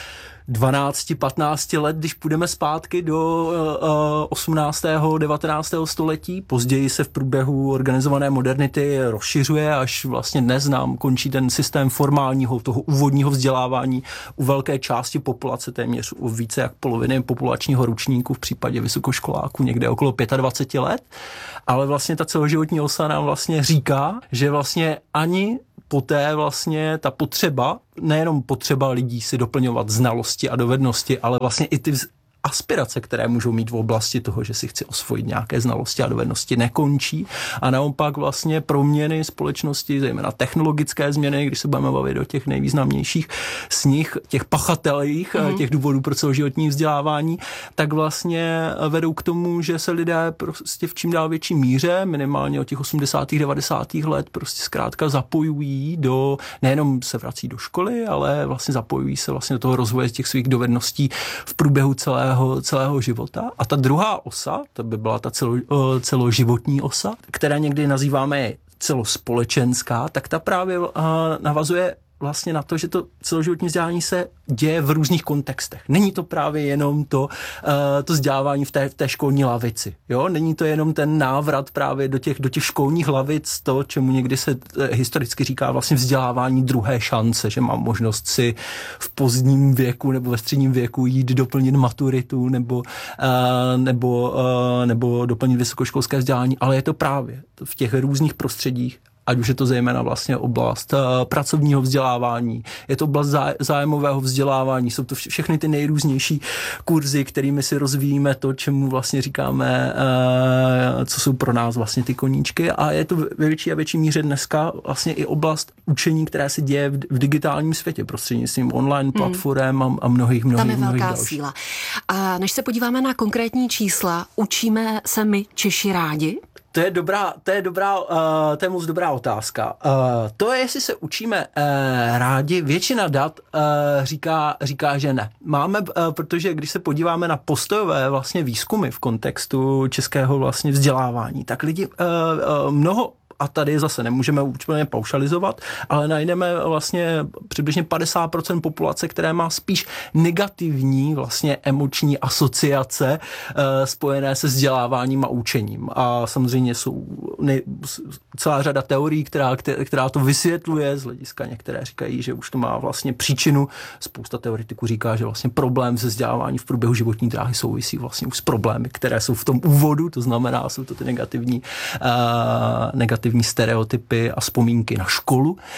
dvanáct patnáct let, když půjdeme zpátky do osmnáctého devatenáctého století. Později se v průběhu organizované modernity rozšiřuje, až vlastně dnes nám končí ten systém formálního, toho úvodního vzdělávání u velké části populace, téměř u více jak poloviny populačního ročníku, v případě vysokoškoláků někde okolo dvacet pět let. Ale vlastně ta celoživotní osa nám vlastně říká, že vlastně ani poté vlastně ta potřeba, nejenom potřeba lidí si doplňovat znalosti a dovednosti, ale vlastně i ty aspirace, které můžou mít v oblasti toho, že si chci osvojit nějaké znalosti a dovednosti, nekončí a naopak vlastně proměny společnosti, zejména technologické změny, když se budeme bavit o těch nejvýznamnějších z nich, těch pachatelích, mm. těch důvodů pro celoživotní vzdělávání, tak vlastně vedou k tomu, že se lidé prostě v čím dál větší míře, minimálně od těch osmdesátých devadesátých let, prostě zkrátka zapojují do, nejenom se vrací do školy, ale vlastně zapojují se vlastně do toho rozvoje těch svých dovedností v průběhu celého celého života. A ta druhá osa, to by byla ta celo, celoživotní osa, která někdy nazýváme celospolečenská, tak ta právě navazuje vlastně na to, že to celoživotní vzdělání se děje v různých kontextech. Není to právě jenom to, uh, to vzdělávání v té, v té školní lavici. Jo? Není to jenom ten návrat právě do těch, do těch školních lavic, to, čemu někdy se historicky říká vlastně vzdělávání druhé šance, že mám možnost si v pozdním věku nebo ve středním věku jít doplnit maturitu nebo, uh, nebo, uh, nebo doplnit vysokoškolské vzdělání, ale je to právě v těch různých prostředích, ať už je to zejména vlastně oblast uh, pracovního vzdělávání, je to oblast zá, zájmového vzdělávání, jsou to vše, všechny ty nejrůznější kurzy, kterými si rozvíjíme to, čemu vlastně říkáme, uh, co jsou pro nás vlastně ty koníčky, a je to ve větší a větší míře dneska vlastně i oblast učení, které se děje v, v digitálním světě prostřednictvím online platform hmm. a, a mnohých, mnohých, Tam je mnohých velká dalších. síla. A než se podíváme na konkrétní čísla, učíme se my Češi rádi? To je dobrá, to je dobrá, uh, to je moc dobrá otázka. Uh, to je, jestli se učíme uh, rádi, většina dat uh, říká, říká, že ne. Máme, uh, protože když se podíváme na postojové vlastně výzkumy v kontextu českého vlastně vzdělávání, tak lidi uh, uh, mnoho, a tady zase nemůžeme úplně paušalizovat, ale najdeme vlastně přibližně padesát procent populace, které má spíš negativní vlastně emoční asociace e, spojené se vzděláváním a učením. A samozřejmě jsou ne, celá řada teorií, která, která to vysvětluje z hlediska. Některé říkají, že už to má vlastně příčinu. Spousta teoretiků říká, že vlastně problém se vzdělávání v průběhu životní dráhy souvisí vlastně už s problémy, které jsou v tom úvodu, to znamená, jsou to ty negativní, e, negativní stereotypy a vzpomínky na školu. Uh,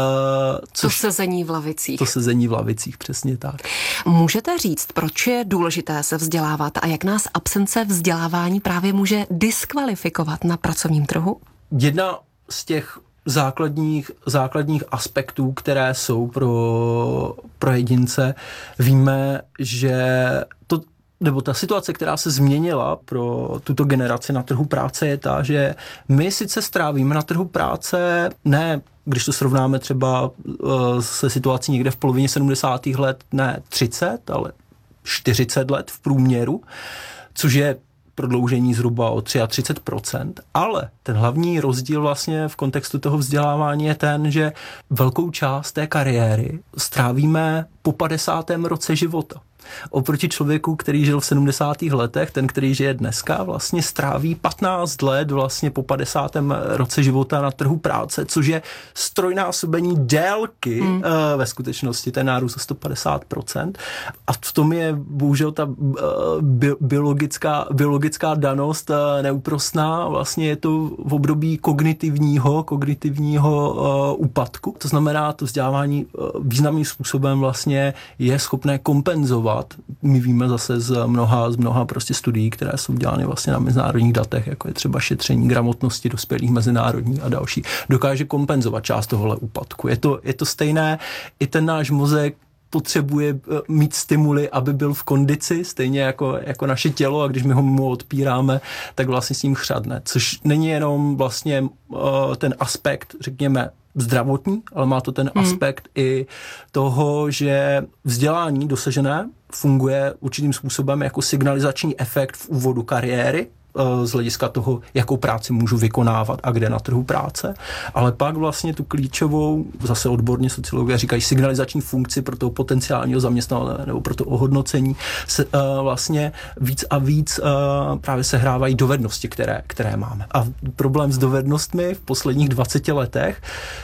což, to sezení v lavicích. To sezení v lavicích, přesně tak. Můžete říct, proč je důležité se vzdělávat a jak nás absence vzdělávání právě může diskvalifikovat na pracovním trhu? Jedna z těch základních, základních aspektů, které jsou pro, pro jedince, víme, že to nebo ta situace, která se změnila pro tuto generaci na trhu práce, je ta, že my sice strávíme na trhu práce, ne, když to srovnáme třeba uh, se situací někde v polovině sedmdesátých let, ne třicet, ale čtyřicet let v průměru, což je prodloužení zhruba o třicet tři procent, ale ten hlavní rozdíl vlastně v kontextu toho vzdělávání je ten, že velkou část té kariéry strávíme po padesátém roce života. Oproti člověku, který žil v sedmdesátých letech, ten, který žije dneska, vlastně stráví patnáct let vlastně po padesátém roce života na trhu práce, což je strojnásobení délky hmm. uh, ve skutečnosti, ten nárůst o sto padesát procent. A v tom je bohužel ta uh, bi- biologická, biologická danost uh, neúprosná. Vlastně je to v období kognitivního, kognitivního uh, úpadku. To znamená, to vzdělávání uh, významným způsobem vlastně je schopné kompenzovat. My víme zase z mnoha, z mnoha prostě studií, které jsou dělány vlastně na mezinárodních datech, jako je třeba šetření gramotnosti dospělých mezinárodních a další, dokáže kompenzovat část tohohle úpadku. Je to, je to stejné, i ten náš mozek potřebuje mít stimuly, aby byl v kondici, stejně jako, jako naše tělo, a když my ho mu odpíráme, tak vlastně s ním chřadne. Což není jenom vlastně uh, ten aspekt, řekněme, zdravotní, ale má to ten hmm. aspekt i toho, že vzdělání dosažené funguje určitým způsobem jako signalizační efekt v úvodu kariéry, z hlediska toho, jakou práci můžu vykonávat a kde na trhu práce, ale pak vlastně tu klíčovou, zase odborně sociologové říkají, signalizační funkci pro toho potenciálního zaměstnavatele nebo pro to ohodnocení se uh, vlastně víc a víc uh, právě sehrávají dovednosti, které, které máme. A problém s dovednostmi v posledních dvaceti letech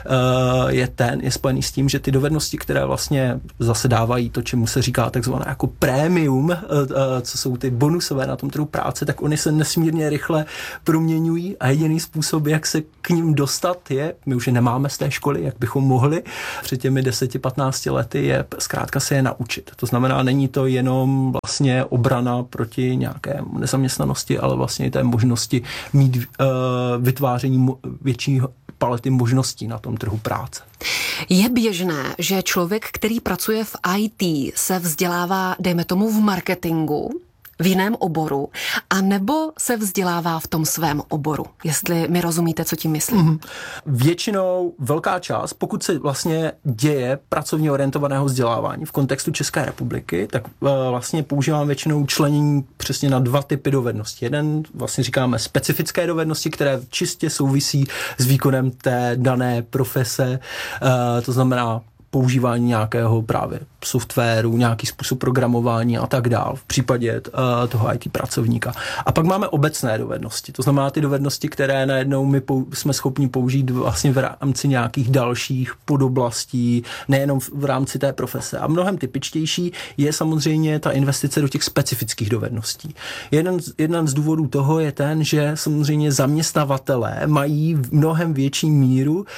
uh, je ten, je spojený s tím, že ty dovednosti, které vlastně zase dávají to, čemu se říká takzvané jako prémium, uh, uh, co jsou ty bonusové na tom trhu práce, tak oni se nesmírně rychle proměňují a jediný způsob, jak se k ním dostat je, my už je nemáme z té školy, jak bychom mohli před těmi deseti patnácti lety, je zkrátka se je naučit. To znamená, není to jenom vlastně obrana proti nějaké nezaměstnanosti, ale vlastně i té možnosti mít uh, vytváření mo- větší palety možností na tom trhu práce. Je běžné, že člověk, který pracuje v í té, se vzdělává, dejme tomu, v marketingu, v jiném oboru, a nebo se vzdělává v tom svém oboru, jestli mi rozumíte, co tím myslím. Mm-hmm. Většinou velká část, pokud se vlastně děje pracovně orientovaného vzdělávání v kontextu České republiky, tak uh, vlastně používám většinou členění přesně na dva typy dovedností. Jeden vlastně říkáme specifické dovednosti, které čistě souvisí s výkonem té dané profese, uh, to znamená používání nějakého právě softwaru, nějaký způsob programování a tak dál v případě uh, toho í té pracovníka. A pak máme obecné dovednosti, to znamená ty dovednosti, které najednou my pou, jsme schopni použít vlastně v rámci nějakých dalších podoblastí, nejenom v, v rámci té profese. A mnohem typičtější je samozřejmě ta investice do těch specifických dovedností. Jeden z, jeden z důvodů toho je ten, že samozřejmě zaměstnavatelé mají v mnohem větší míru, uh,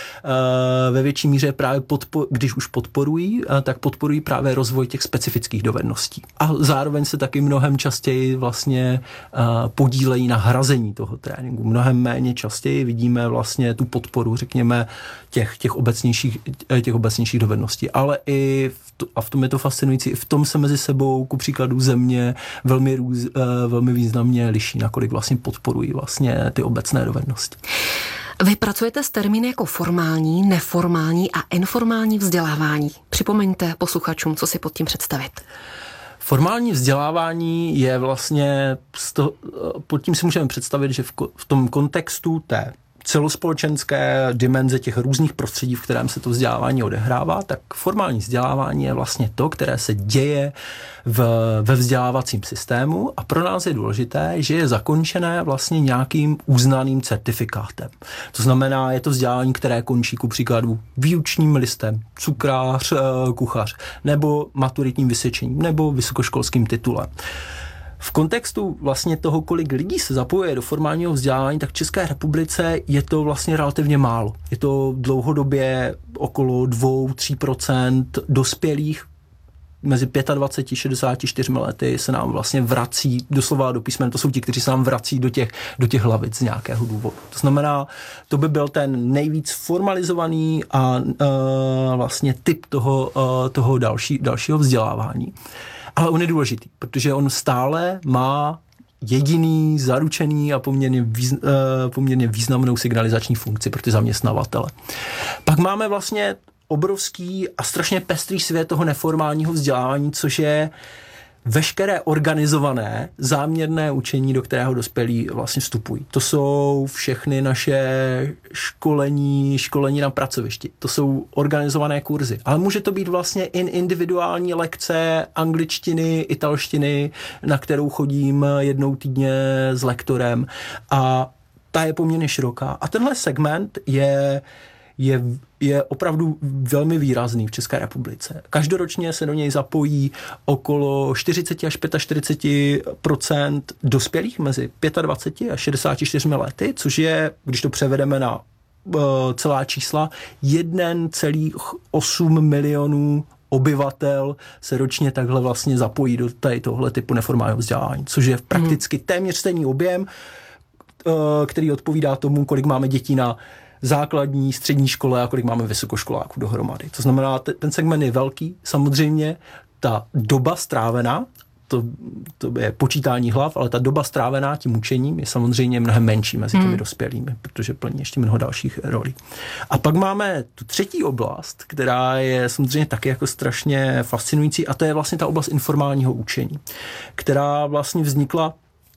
ve větší míře právě podpo, když už podporují, uh, tak podporují právě rozvoj těch specifických dovedností. A zároveň se taky mnohem častěji vlastně uh, podílejí na hrazení toho tréninku. Mnohem méně častěji vidíme vlastně tu podporu, řekněme, těch, těch, obecnějších, těch obecnějších dovedností. Ale i, v to, a v tom je to fascinující, i v tom se mezi sebou, ku příkladu země, velmi, růz, uh, velmi významně liší, nakolik vlastně podporují vlastně ty obecné dovednosti. Vy pracujete s termíny jako formální, neformální a informální vzdělávání. Připomeňte posluchačům, co si pod tím představit. Formální vzdělávání je vlastně, pod tím si můžeme představit, že v, v tom kontextu té celospolečenské dimenze těch různých prostředí, v kterém se to vzdělávání odehrává, tak formální vzdělávání je vlastně to, které se děje v, ve vzdělávacím systému a pro nás je důležité, že je zakončené vlastně nějakým uznaným certifikátem. To znamená, je to vzdělávání, které končí ku příkladu výučním listem, cukrář, kuchař, nebo maturitním vysvědčením, nebo vysokoškolským titulem. V kontextu vlastně toho, kolik lidí se zapojuje do formálního vzdělávání, tak v České republice je to vlastně relativně málo. Je to dlouhodobě okolo dva až tři procenta dospělých mezi dvacet pět a šedesát čtyři lety se nám vlastně vrací doslova do písmen. To jsou ti, kteří se nám vrací do těch, do těch hlavic z nějakého důvodu. To znamená, to by byl ten nejvíc formalizovaný a uh, vlastně typ toho, uh, toho další, dalšího vzdělávání. Ale on je důležitý, protože on stále má jediný, zaručený a poměrně, výz, uh, poměrně významnou signalizační funkci pro ty zaměstnavatele. Pak máme vlastně obrovský a strašně pestrý svět toho neformálního vzdělávání, což je veškeré organizované záměrné učení, do kterého dospělí vlastně vstupují. To jsou všechny naše školení, školení na pracovišti. To jsou organizované kurzy. Ale může to být vlastně i individuální lekce angličtiny, italštiny, na kterou chodím jednou týdně s lektorem. A ta je poměrně široká. A tenhle segment je Je, je opravdu velmi výrazný v České republice. Každoročně se do něj zapojí okolo čtyřicet až čtyřicet pět procent dospělých mezi dvacet pět a šedesáti čtyřmi lety, což je, když to převedeme na uh, celá čísla, jedna celá osm milionů obyvatel se ročně takhle vlastně zapojí do tady tohle typu neformálního vzdělávání, což je prakticky téměř stejný objem, uh, který odpovídá tomu, kolik máme dětí na základní, střední škole a kolik máme vysokoškoláků dohromady. To znamená, t- ten segment je velký, samozřejmě ta doba strávená, to, to je počítání hlav, ale ta doba strávená tím učením je samozřejmě mnohem menší mezi těmi hmm. dospělými, protože plní ještě mnoho dalších rolí. A pak máme tu třetí oblast, která je samozřejmě taky jako strašně fascinující, a to je vlastně ta oblast informálního učení, která vlastně vznikla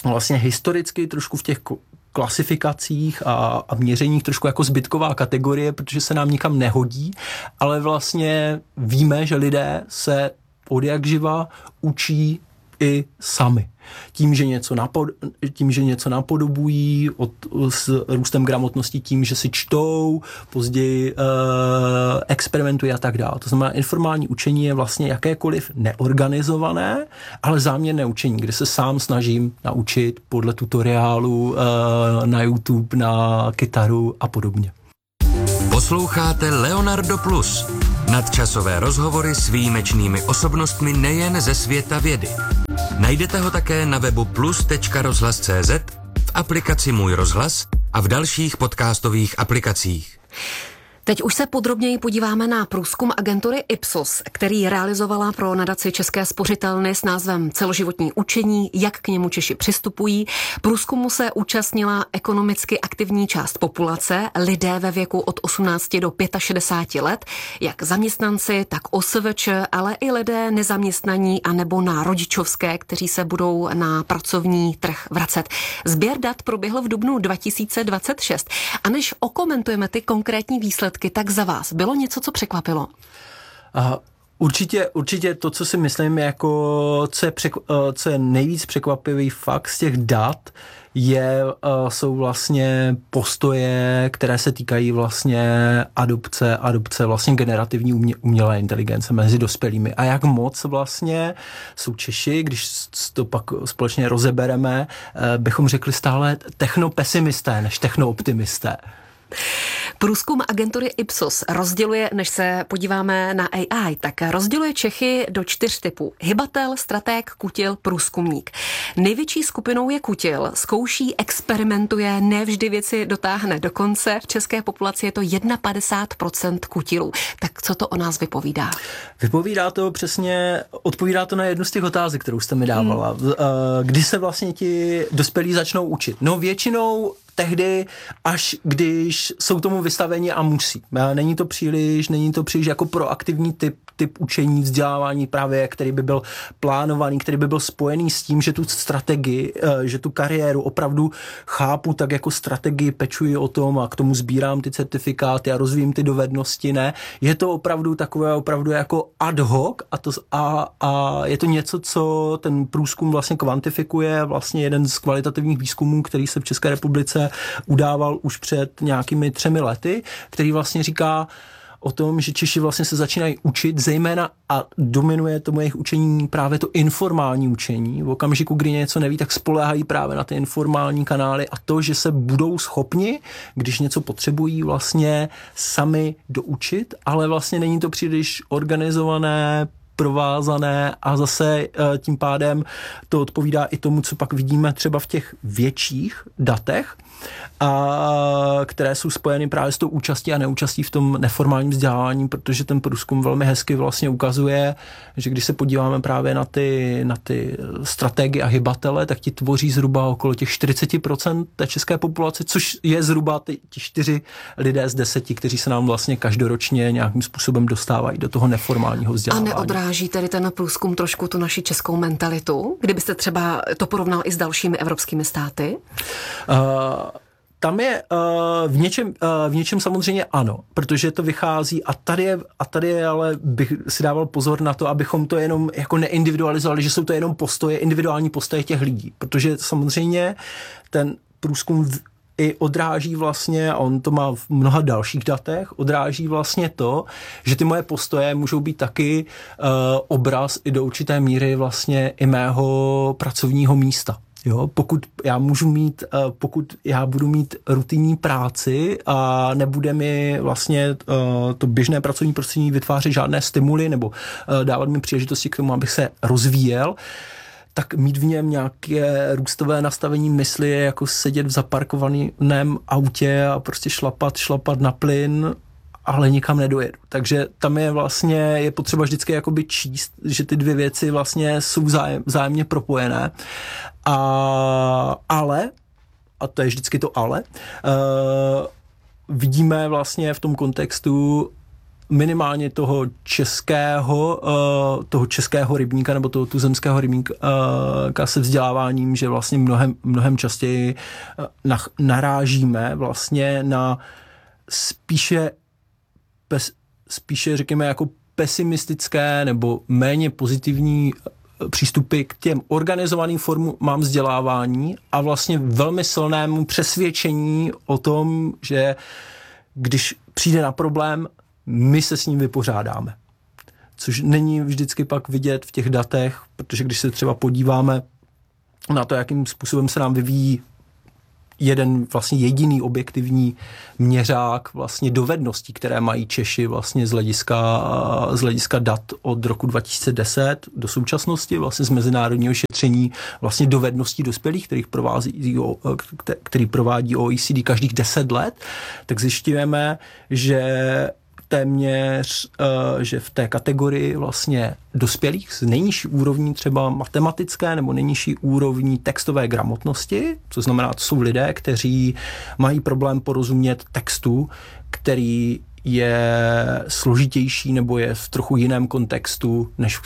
vlastně historicky trošku v těch klasifikacích a, a měřeních trošku jako zbytková kategorie, protože se nám nikam nehodí, ale vlastně víme, že lidé se od jak živa učí i sami. Tím, že něco, napod, tím, že něco napodobují od, s růstem gramotnosti, tím, že si čtou, později e, experimentují a tak dále. To znamená, informální učení je vlastně jakékoliv neorganizované, ale záměrné učení, kde se sám snažím naučit podle tutoriálu e, na YouTube, na kytaru a podobně. Posloucháte Leonardo Plus. Nadčasové rozhovory s výjimečnými osobnostmi nejen ze světa vědy. Najdete ho také na webu plus tečka rozhlas tečka cé zet, v aplikaci Můj rozhlas a v dalších podcastových aplikacích. Teď už se podrobněji podíváme na průzkum agentury Ipsos, který realizovala pro nadaci České spořitelny s názvem Celoživotní učení, jak k němu Češi přistupují. Průzkumu se účastnila ekonomicky aktivní část populace, lidé ve věku od osmnácti do šedesáti pěti let, jak zaměstnanci, tak O S V Č, ale i lidé nezaměstnaní a nebo na rodičovské, kteří se budou na pracovní trh vracet. Sběr dat proběhl v dubnu dva tisíce dvacet šest. A než okomentujeme ty konkrétní výsledky, tak za vás bylo něco, co překvapilo? Aha. Určitě, určitě to, co si myslím, jako, co, je překv, co je nejvíc překvapivý fakt z těch dat, je, jsou vlastně postoje, které se týkají vlastně adopce, adopce vlastně generativní umě, umělé inteligence mezi dospělými. A jak moc vlastně jsou Češi, když to pak společně rozebereme, bychom řekli stále technopesimisté než technooptimisté. Průzkum agentury Ipsos rozděluje, než se podíváme na A I, tak rozděluje Čechy do čtyř typů. Hybatel, stratég, kutil, průzkumník. Největší skupinou je kutil. Zkouší, experimentuje, nevždy věci dotáhne do konce. V české populaci je to padesát jedna procent kutilů. Tak co to o nás vypovídá? Vypovídá to přesně, odpovídá to na jednu z těch otázek, kterou jste mi dávala. Hmm. Kdy se vlastně ti dospělí začnou učit? No většinou tehdy, až když jsou tomu vystaveni a musí. Není to příliš, není to příliš jako proaktivní typ, typ učení, vzdělávání právě, který by byl plánovaný, který by byl spojený s tím, že tu strategii, že tu kariéru opravdu chápu tak jako strategii, pečuji o tom a k tomu sbírám ty certifikáty a rozvíjím ty dovednosti, ne. Je to opravdu takové opravdu jako ad hoc a, to, a, a je to něco, co ten průzkum vlastně kvantifikuje, vlastně jeden z kvalitativních výzkumů, který se v České republice udával už před nějakými třemi lety, který vlastně říká o tom, že Češi vlastně se začínají učit, zejména a dominuje tomu jejich učení právě to informální učení. V okamžiku, kdy něco neví, tak spoléhají právě na ty informální kanály a to, že se budou schopni, když něco potřebují, vlastně sami doučit, ale vlastně není to příliš organizované, provázané a zase tím pádem to odpovídá i tomu, co pak vidíme třeba v těch větších datech, a které jsou spojeny právě s tou účastí a neúčastí v tom neformálním vzdělávání, protože ten průzkum velmi hezky vlastně ukazuje, že když se podíváme právě na ty, na ty strategie a hybatele, tak ti tvoří zhruba okolo těch čtyřicet procent té české populace, což je zhruba ty, ti čtyři lidé z deseti, kteří se nám vlastně každoročně nějakým způsobem dostávají do toho neformálního vzdělávání. A neodráží tedy ten průzkum trošku tu naši českou mentalitu, kdybyste třeba to porovnal i s dalšími evropskými státy? Uh, Tam je uh, v, něčem, uh, v něčem samozřejmě ano, protože to vychází a tady je, a tady je ale bych si dával pozor na to, abychom to jenom jako neindividualizovali, že jsou to jenom postoje, individuální postoje těch lidí, protože samozřejmě ten průzkum v, i odráží vlastně, a on to má v mnoha dalších datech, odráží vlastně to, že ty moje postoje můžou být taky uh, obraz i do určité míry vlastně i mého pracovního místa. Jo, pokud já můžu mít, pokud já budu mít rutinní práci a nebude mi vlastně to běžné pracovní prostředí vytvářet žádné stimuly nebo dávat mi příležitosti k tomu, abych se rozvíjel, tak mít v něm nějaké růstové nastavení mysli je jako sedět v zaparkovaném autě a prostě šlapat, šlapat na plyn, ale nikam nedojedu. Takže tam je vlastně, je potřeba vždycky jakoby číst, že ty dvě věci vlastně jsou vzájem, vzájemně propojené. A, ale, a to je vždycky to ale, uh, vidíme vlastně v tom kontextu minimálně toho českého, toho českého rybníka nebo toho tuzemského rybníka se vzděláváním, že vlastně mnohem, mnohem častěji narážíme vlastně na spíše, spíše řekněme jako pesimistické nebo méně pozitivní přístupy k těm organizovaným formám vzdělávání a vlastně velmi silnému přesvědčení o tom, že když přijde na problém, my se s ním vypořádáme. Což není vždycky pak vidět v těch datech, protože když se třeba podíváme na to, jakým způsobem se nám vyvíjí jeden vlastně jediný objektivní měřák vlastně dovedností, které mají Češi vlastně z hlediska, z hlediska dat od roku dva tisíce deset do současnosti, vlastně z mezinárodního šetření vlastně dovedností dospělých, kterých provází, který provádí O E C D každých deset let, tak zjišťujeme, že téměř, že v té kategorii vlastně dospělých s nejnižší úrovní třeba matematické nebo nejnižší úrovní textové gramotnosti, co znamená, to jsou lidé, kteří mají problém porozumět textu, který je složitější nebo je v trochu jiném kontextu, než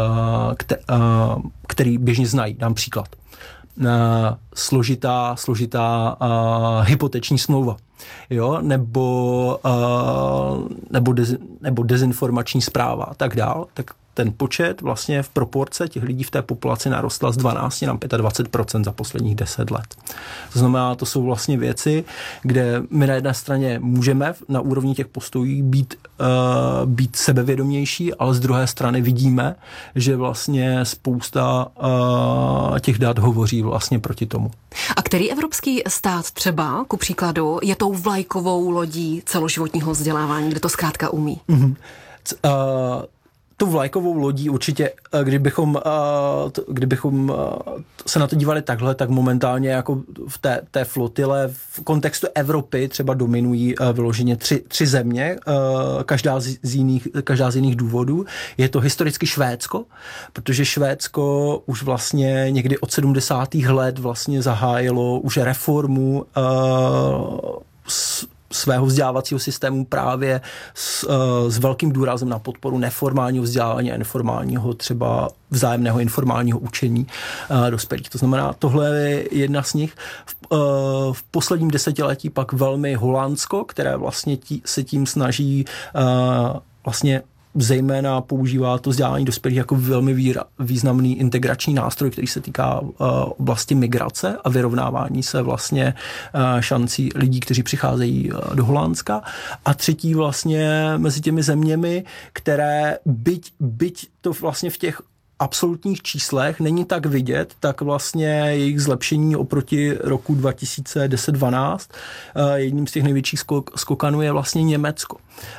který běžně znají. Dám příklad. Složitá, složitá hypoteční smlouva. Jo, nebo, uh, nebo, dez, nebo dezinformační zpráva a tak dál, tak ten počet vlastně v proporce těch lidí v té populaci narostla z dvanáct na dvacet pět procent za posledních deset let. To znamená, to jsou vlastně věci, kde my na jedné straně můžeme na úrovni těch postojů být, uh, být sebevědomější, ale z druhé strany vidíme, že vlastně spousta uh, těch dat hovoří vlastně proti tomu. A který evropský stát třeba, ku příkladu, je tou vlajkovou lodí celoživotního vzdělávání, kde to zkrátka umí? Mm-hmm. C- uh, Tu vlajkovou lodí určitě, kdybychom, kdybychom se na to dívali takhle, tak momentálně jako v té, té flotile v kontextu Evropy třeba dominují vyloženě tři, tři země, každá z, z jiných, každá z jiných důvodů. Je to historicky Švédsko, protože Švédsko už vlastně někdy od sedmdesátých let vlastně zahájilo už reformu s, svého vzdělávacího systému právě s, s velkým důrazem na podporu neformálního vzdělávání a neformálního třeba vzájemného informálního učení uh, dospělých. To znamená, tohle je jedna z nich. V, uh, v posledním desetiletí pak velmi Holandsko, které vlastně tí, se tím snaží uh, vlastně zejména používá to vzdělání dospělých jako velmi výra, významný integrační nástroj, který se týká uh, oblasti migrace a vyrovnávání se vlastně uh, šancí lidí, kteří přicházejí uh, do Holandska. A třetí vlastně mezi těmi zeměmi, které byť, byť to vlastně v těch absolutních číslech není tak vidět, tak vlastně jejich zlepšení oproti roku dva tisíce deset dvanáct jedním z těch největších skokanů je vlastně Německo.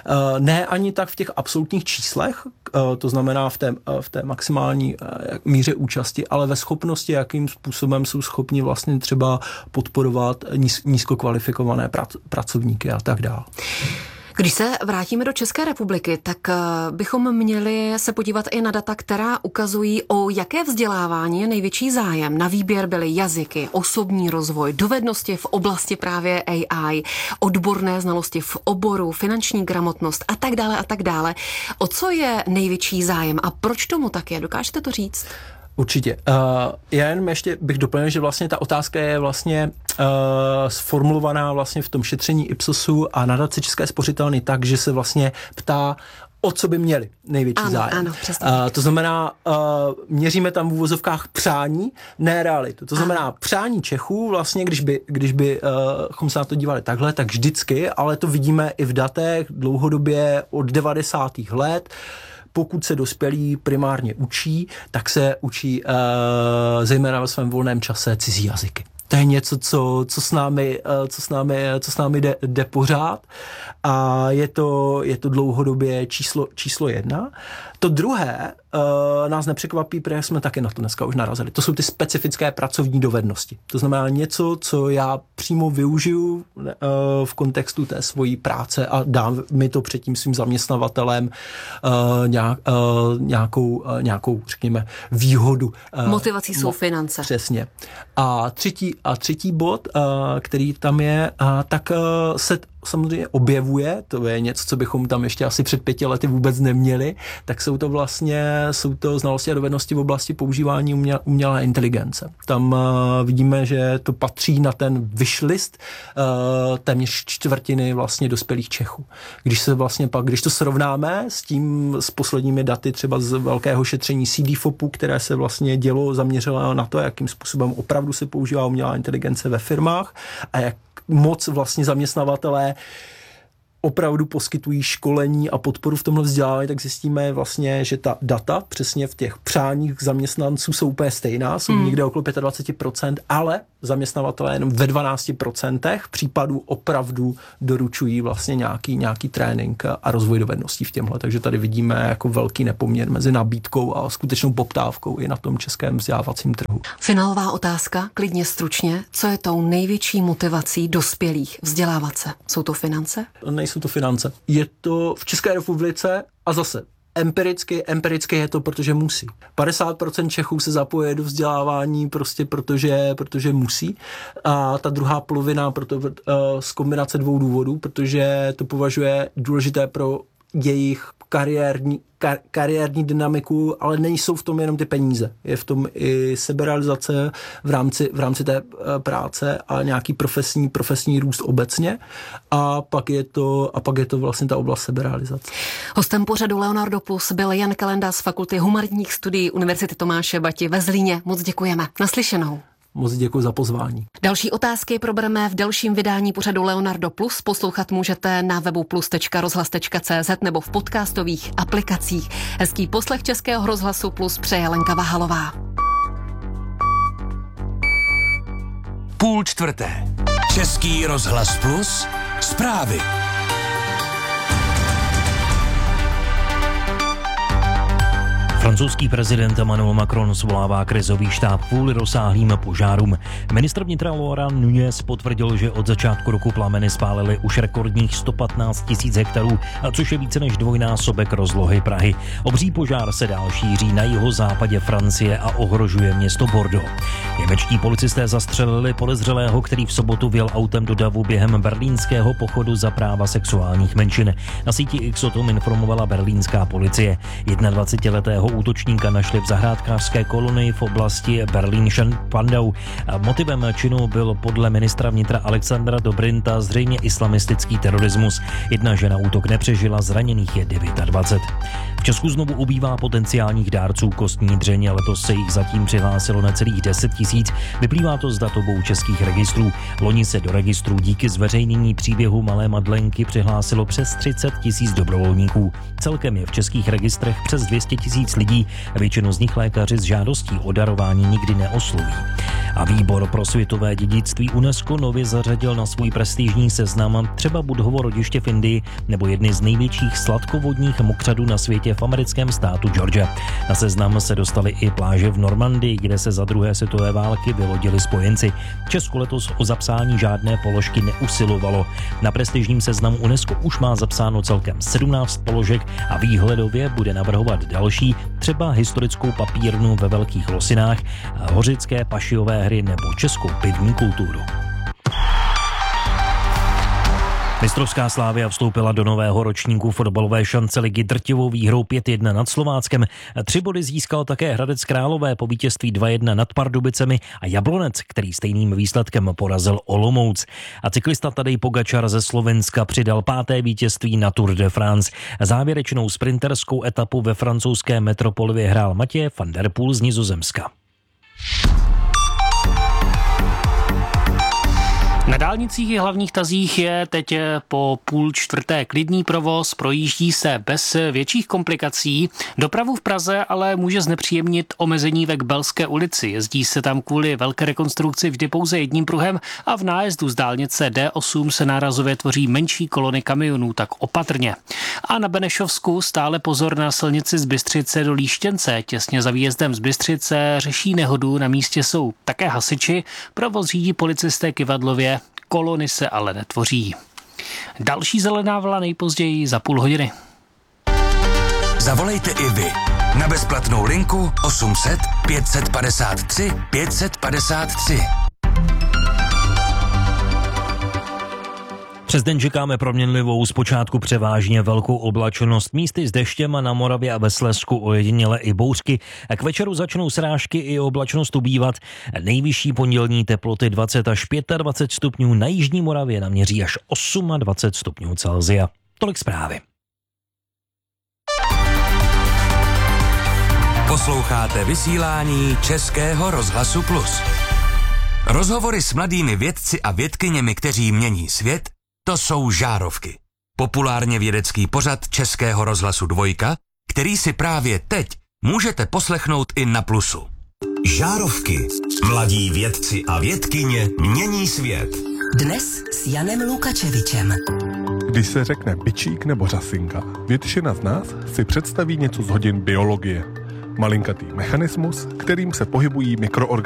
Ne ani tak v těch absolutních číslech, to znamená v té, v té maximální míře účasti, ale ve schopnosti, jakým způsobem jsou schopni vlastně třeba podporovat nízkokvalifikované pracovníky a tak dále. Když se vrátíme do České republiky, tak bychom měli se podívat i na data, která ukazují, o jaké vzdělávání je největší zájem. Na výběr byly jazyky, osobní rozvoj, dovednosti v oblasti právě A I, odborné znalosti v oboru, finanční gramotnost a tak dále a tak dále. O co je největší zájem a proč tomu tak je? Dokážete to říct? Určitě. Uh, já jen ještě bych doplnil, že vlastně ta otázka je vlastně uh, sformulovaná vlastně v tom šetření Ipsosu a nadace České spořitelny tak, že se vlastně ptá, o co by měli největší ano, zájem. Ano, přesně. Uh, to znamená, uh, měříme tam v úvozovkách přání, ne realitu. To znamená, ano. Přání Čechů vlastně, když by, když by uh, se na to dívali takhle, tak vždycky, ale to vidíme i v datech dlouhodobě od devadesátých let, pokud se dospělí primárně učí, tak se učí uh, zejména ve svém volném čase cizí jazyky. To je něco, co, co s námi, co s námi, co s námi jde, jde pořád a je to, je to dlouhodobě číslo, číslo jedna. To druhé uh, nás nepřekvapí, protože jsme taky na to dneska už narazili. To jsou ty specifické pracovní dovednosti. To znamená něco, co já přímo využiju uh, v kontextu té svojí práce a dám mi to před tím svým zaměstnavatelem uh, nějak, uh, nějakou, uh, nějakou, řekněme, výhodu. Uh, Motivací jsou mo- finance. Přesně. A třetí, a třetí bod, uh, který tam je, uh, tak uh, se samozřejmě objevuje, to je něco, co bychom tam ještě asi před pěti lety vůbec neměli, tak jsou to vlastně, jsou to znalosti a dovednosti v oblasti používání uměl, umělé inteligence. Tam uh, vidíme, že to patří na ten wishlist uh, téměř čtvrtiny vlastně dospělých Čechů. Když se vlastně pak, když to srovnáme s tím, s posledními daty třeba z velkého šetření C D F O P u, které se vlastně dělo, zaměřilo na to, jakým způsobem opravdu se používá umělá inteligence ve firmách a jak moc vlastně zaměstnavatelé opravdu poskytují školení a podporu v tomhle vzdělávání, tak zjistíme vlastně, že ta data přesně v těch přáních zaměstnanců jsou úplně stejná, jsou mm. někde okolo dvacet pět procent, ale zaměstnavatelé jenom ve dvanáct procent případů opravdu doručují vlastně nějaký, nějaký trénink a rozvoj dovedností v těmhle. Takže tady vidíme jako velký nepoměr mezi nabídkou a skutečnou poptávkou i na tom českém vzdělávacím trhu. Finálová otázka, klidně stručně. Co je tou největší motivací dospělých vzdělávat se? Jsou to finance? Nejsou to finance. Je to v České republice a zase empiricky, empiricky je to, protože musí. padesát procent Čechů se zapoje do vzdělávání prostě protože, protože musí. A ta druhá polovina proto, uh, z kombinace dvou důvodů, protože to považuje důležité pro jejich kariérní, kar, kariérní dynamiku, ale nejsou v tom jenom ty peníze. Je v tom i seberealizace v rámci, v rámci té práce a nějaký profesní, profesní růst obecně. A pak je to, a pak je to vlastně ta oblast seberealizace. Hostem pořadu Leonardo Plus byl Jan Kalenda z Fakulty humanitních studií Univerzity Tomáše Bati ve Zlíně. Moc děkujeme. Naslyšenou. Moc děkuji za pozvání. Další otázky probereme v dalším vydání pořadu Leonardo Plus. Poslouchat můžete na webu plus tečka rozhlas tečka cé zet nebo v podcastových aplikacích. Hezký poslech Českého rozhlasu Plus přeje Lenka Vahalová. Půl čtvrté. Český rozhlas Plus. Zprávy. Francouzský prezident Emmanuel Macron svolává krizový štáb kvůli rozsáhlým požárům. Ministr vnitra Laurent Nunez potvrdil, že od začátku roku plameny spálily už rekordních sto patnáct tisíc hektarů, což je více než dvojnásobek rozlohy Prahy. Obří požár se dál šíří na jihozápadě Francie a ohrožuje město Bordeaux. Němečtí policisté zastřelili podezřelého, který v sobotu vjel autem do davu během berlínského pochodu za práva sexuálních menšin. Na síti X o tom informovala berlínská policie. dvacetiletého útočníka našli v zahrádkářské kolonii v oblasti Berlín-Spandau. Motivem činu byl podle ministra vnitra Alexandra Dobrinta zřejmě islamistický terorismus. Jedna žena útok nepřežila, zraněných je dvacet devět. V Česku znovu ubývá potenciálních dárců kostní dřeně, letos se jich zatím přihlásilo necelých deset tisíc, vyplývá to z datobou českých registrů. Loni se do registru díky zveřejnění příběhu malé Madlenky přihlásilo přes třicet tisíc dobrovolníků. Celkem je v českých registrech přes dvě stě tisíc lidí, většinu z nich lékaři s žádostí o darování nikdy neosloví. A výbor pro světové dědictví UNESCO nově zařadil na svůj prestižní seznam třeba Budhovo rodiště v Indii nebo jedny z největších sladkovodních mokřadů na světě v americkém státu Georgia. Na seznam se dostaly i pláže v Normandii, kde se za druhé světové války vylodili spojenci. Česko letos o zapsání žádné položky neusilovalo. Na prestižním seznamu UNESCO už má zapsáno celkem sedmnáct položek a výhledově bude navrhovat další, třeba historickou papírnu ve Velkých Losinách, hořické pašiové hry nebo českou pivní kulturu. Mistrovská Slavia vstoupila do nového ročníku fotbalové šance ligy drtivou výhrou pět jedna nad Slováckem. Tři body získal také Hradec Králové po vítězství dva jedna nad Pardubicemi a Jablonec, který stejným výsledkem porazil Olomouc. A cyklista Tadej Pogačar ze Slovenska přidal páté vítězství na Tour de France. Závěrečnou sprinterskou etapu ve francouzské metropoli vyhrál Mathieu van der Poel z Nizozemska. Na dálnicích i hlavních tazích je teď po půl čtvrté klidný provoz, projíždí se bez větších komplikací. Dopravu v Praze ale může znepříjemnit omezení ve Kbelské ulici. Jezdí se tam kvůli velké rekonstrukci vždy pouze jedním pruhem a v nájezdu z dálnice D osm se nárazově tvoří menší kolony kamionů, tak opatrně. A na Benešovsku stále pozor na silnici z Bystřice do Líštěnce. Těsně za výjezdem z Bystřice řeší nehodu, na místě jsou také hasiči, provoz řídí policisté Kyvadlově. Kolony se ale netvoří. Další zelená vlna nejpozději za půl hodiny. Zavolejte i vy na bezplatnou linku osm set pět set padesát tři pět set padesát tři. Přes den čekáme proměnlivou, zpočátku převážně velkou oblačnost, místy s deštěm a na Moravě a ve Slezsku ojediněle i bouřky. A k večeru začnou srážky i oblačnost ubývat. Nejvyšší pondělní teploty dvacet až dvacet pět stupňů, na jižní Moravě naměří až dvacet osm stupňů Celsia. Tolik zprávy. Posloucháte vysílání Českého rozhlasu Plus. Rozhovory s mladými vědci a vědkyněmi, kteří mění svět, to jsou Žárovky. Populárně vědecký pořad Českého rozhlasu Dvojka, který si právě teď můžete poslechnout i na Plusu. Žárovky. Mladí vědci a vědkyně mění svět. Dnes s Janem Lukačevičem. Když se řekne bičík nebo řasinka, většina z nás si představí něco z hodin biologie. Malinkatý mechanismus, kterým se pohybují mikroorganismy.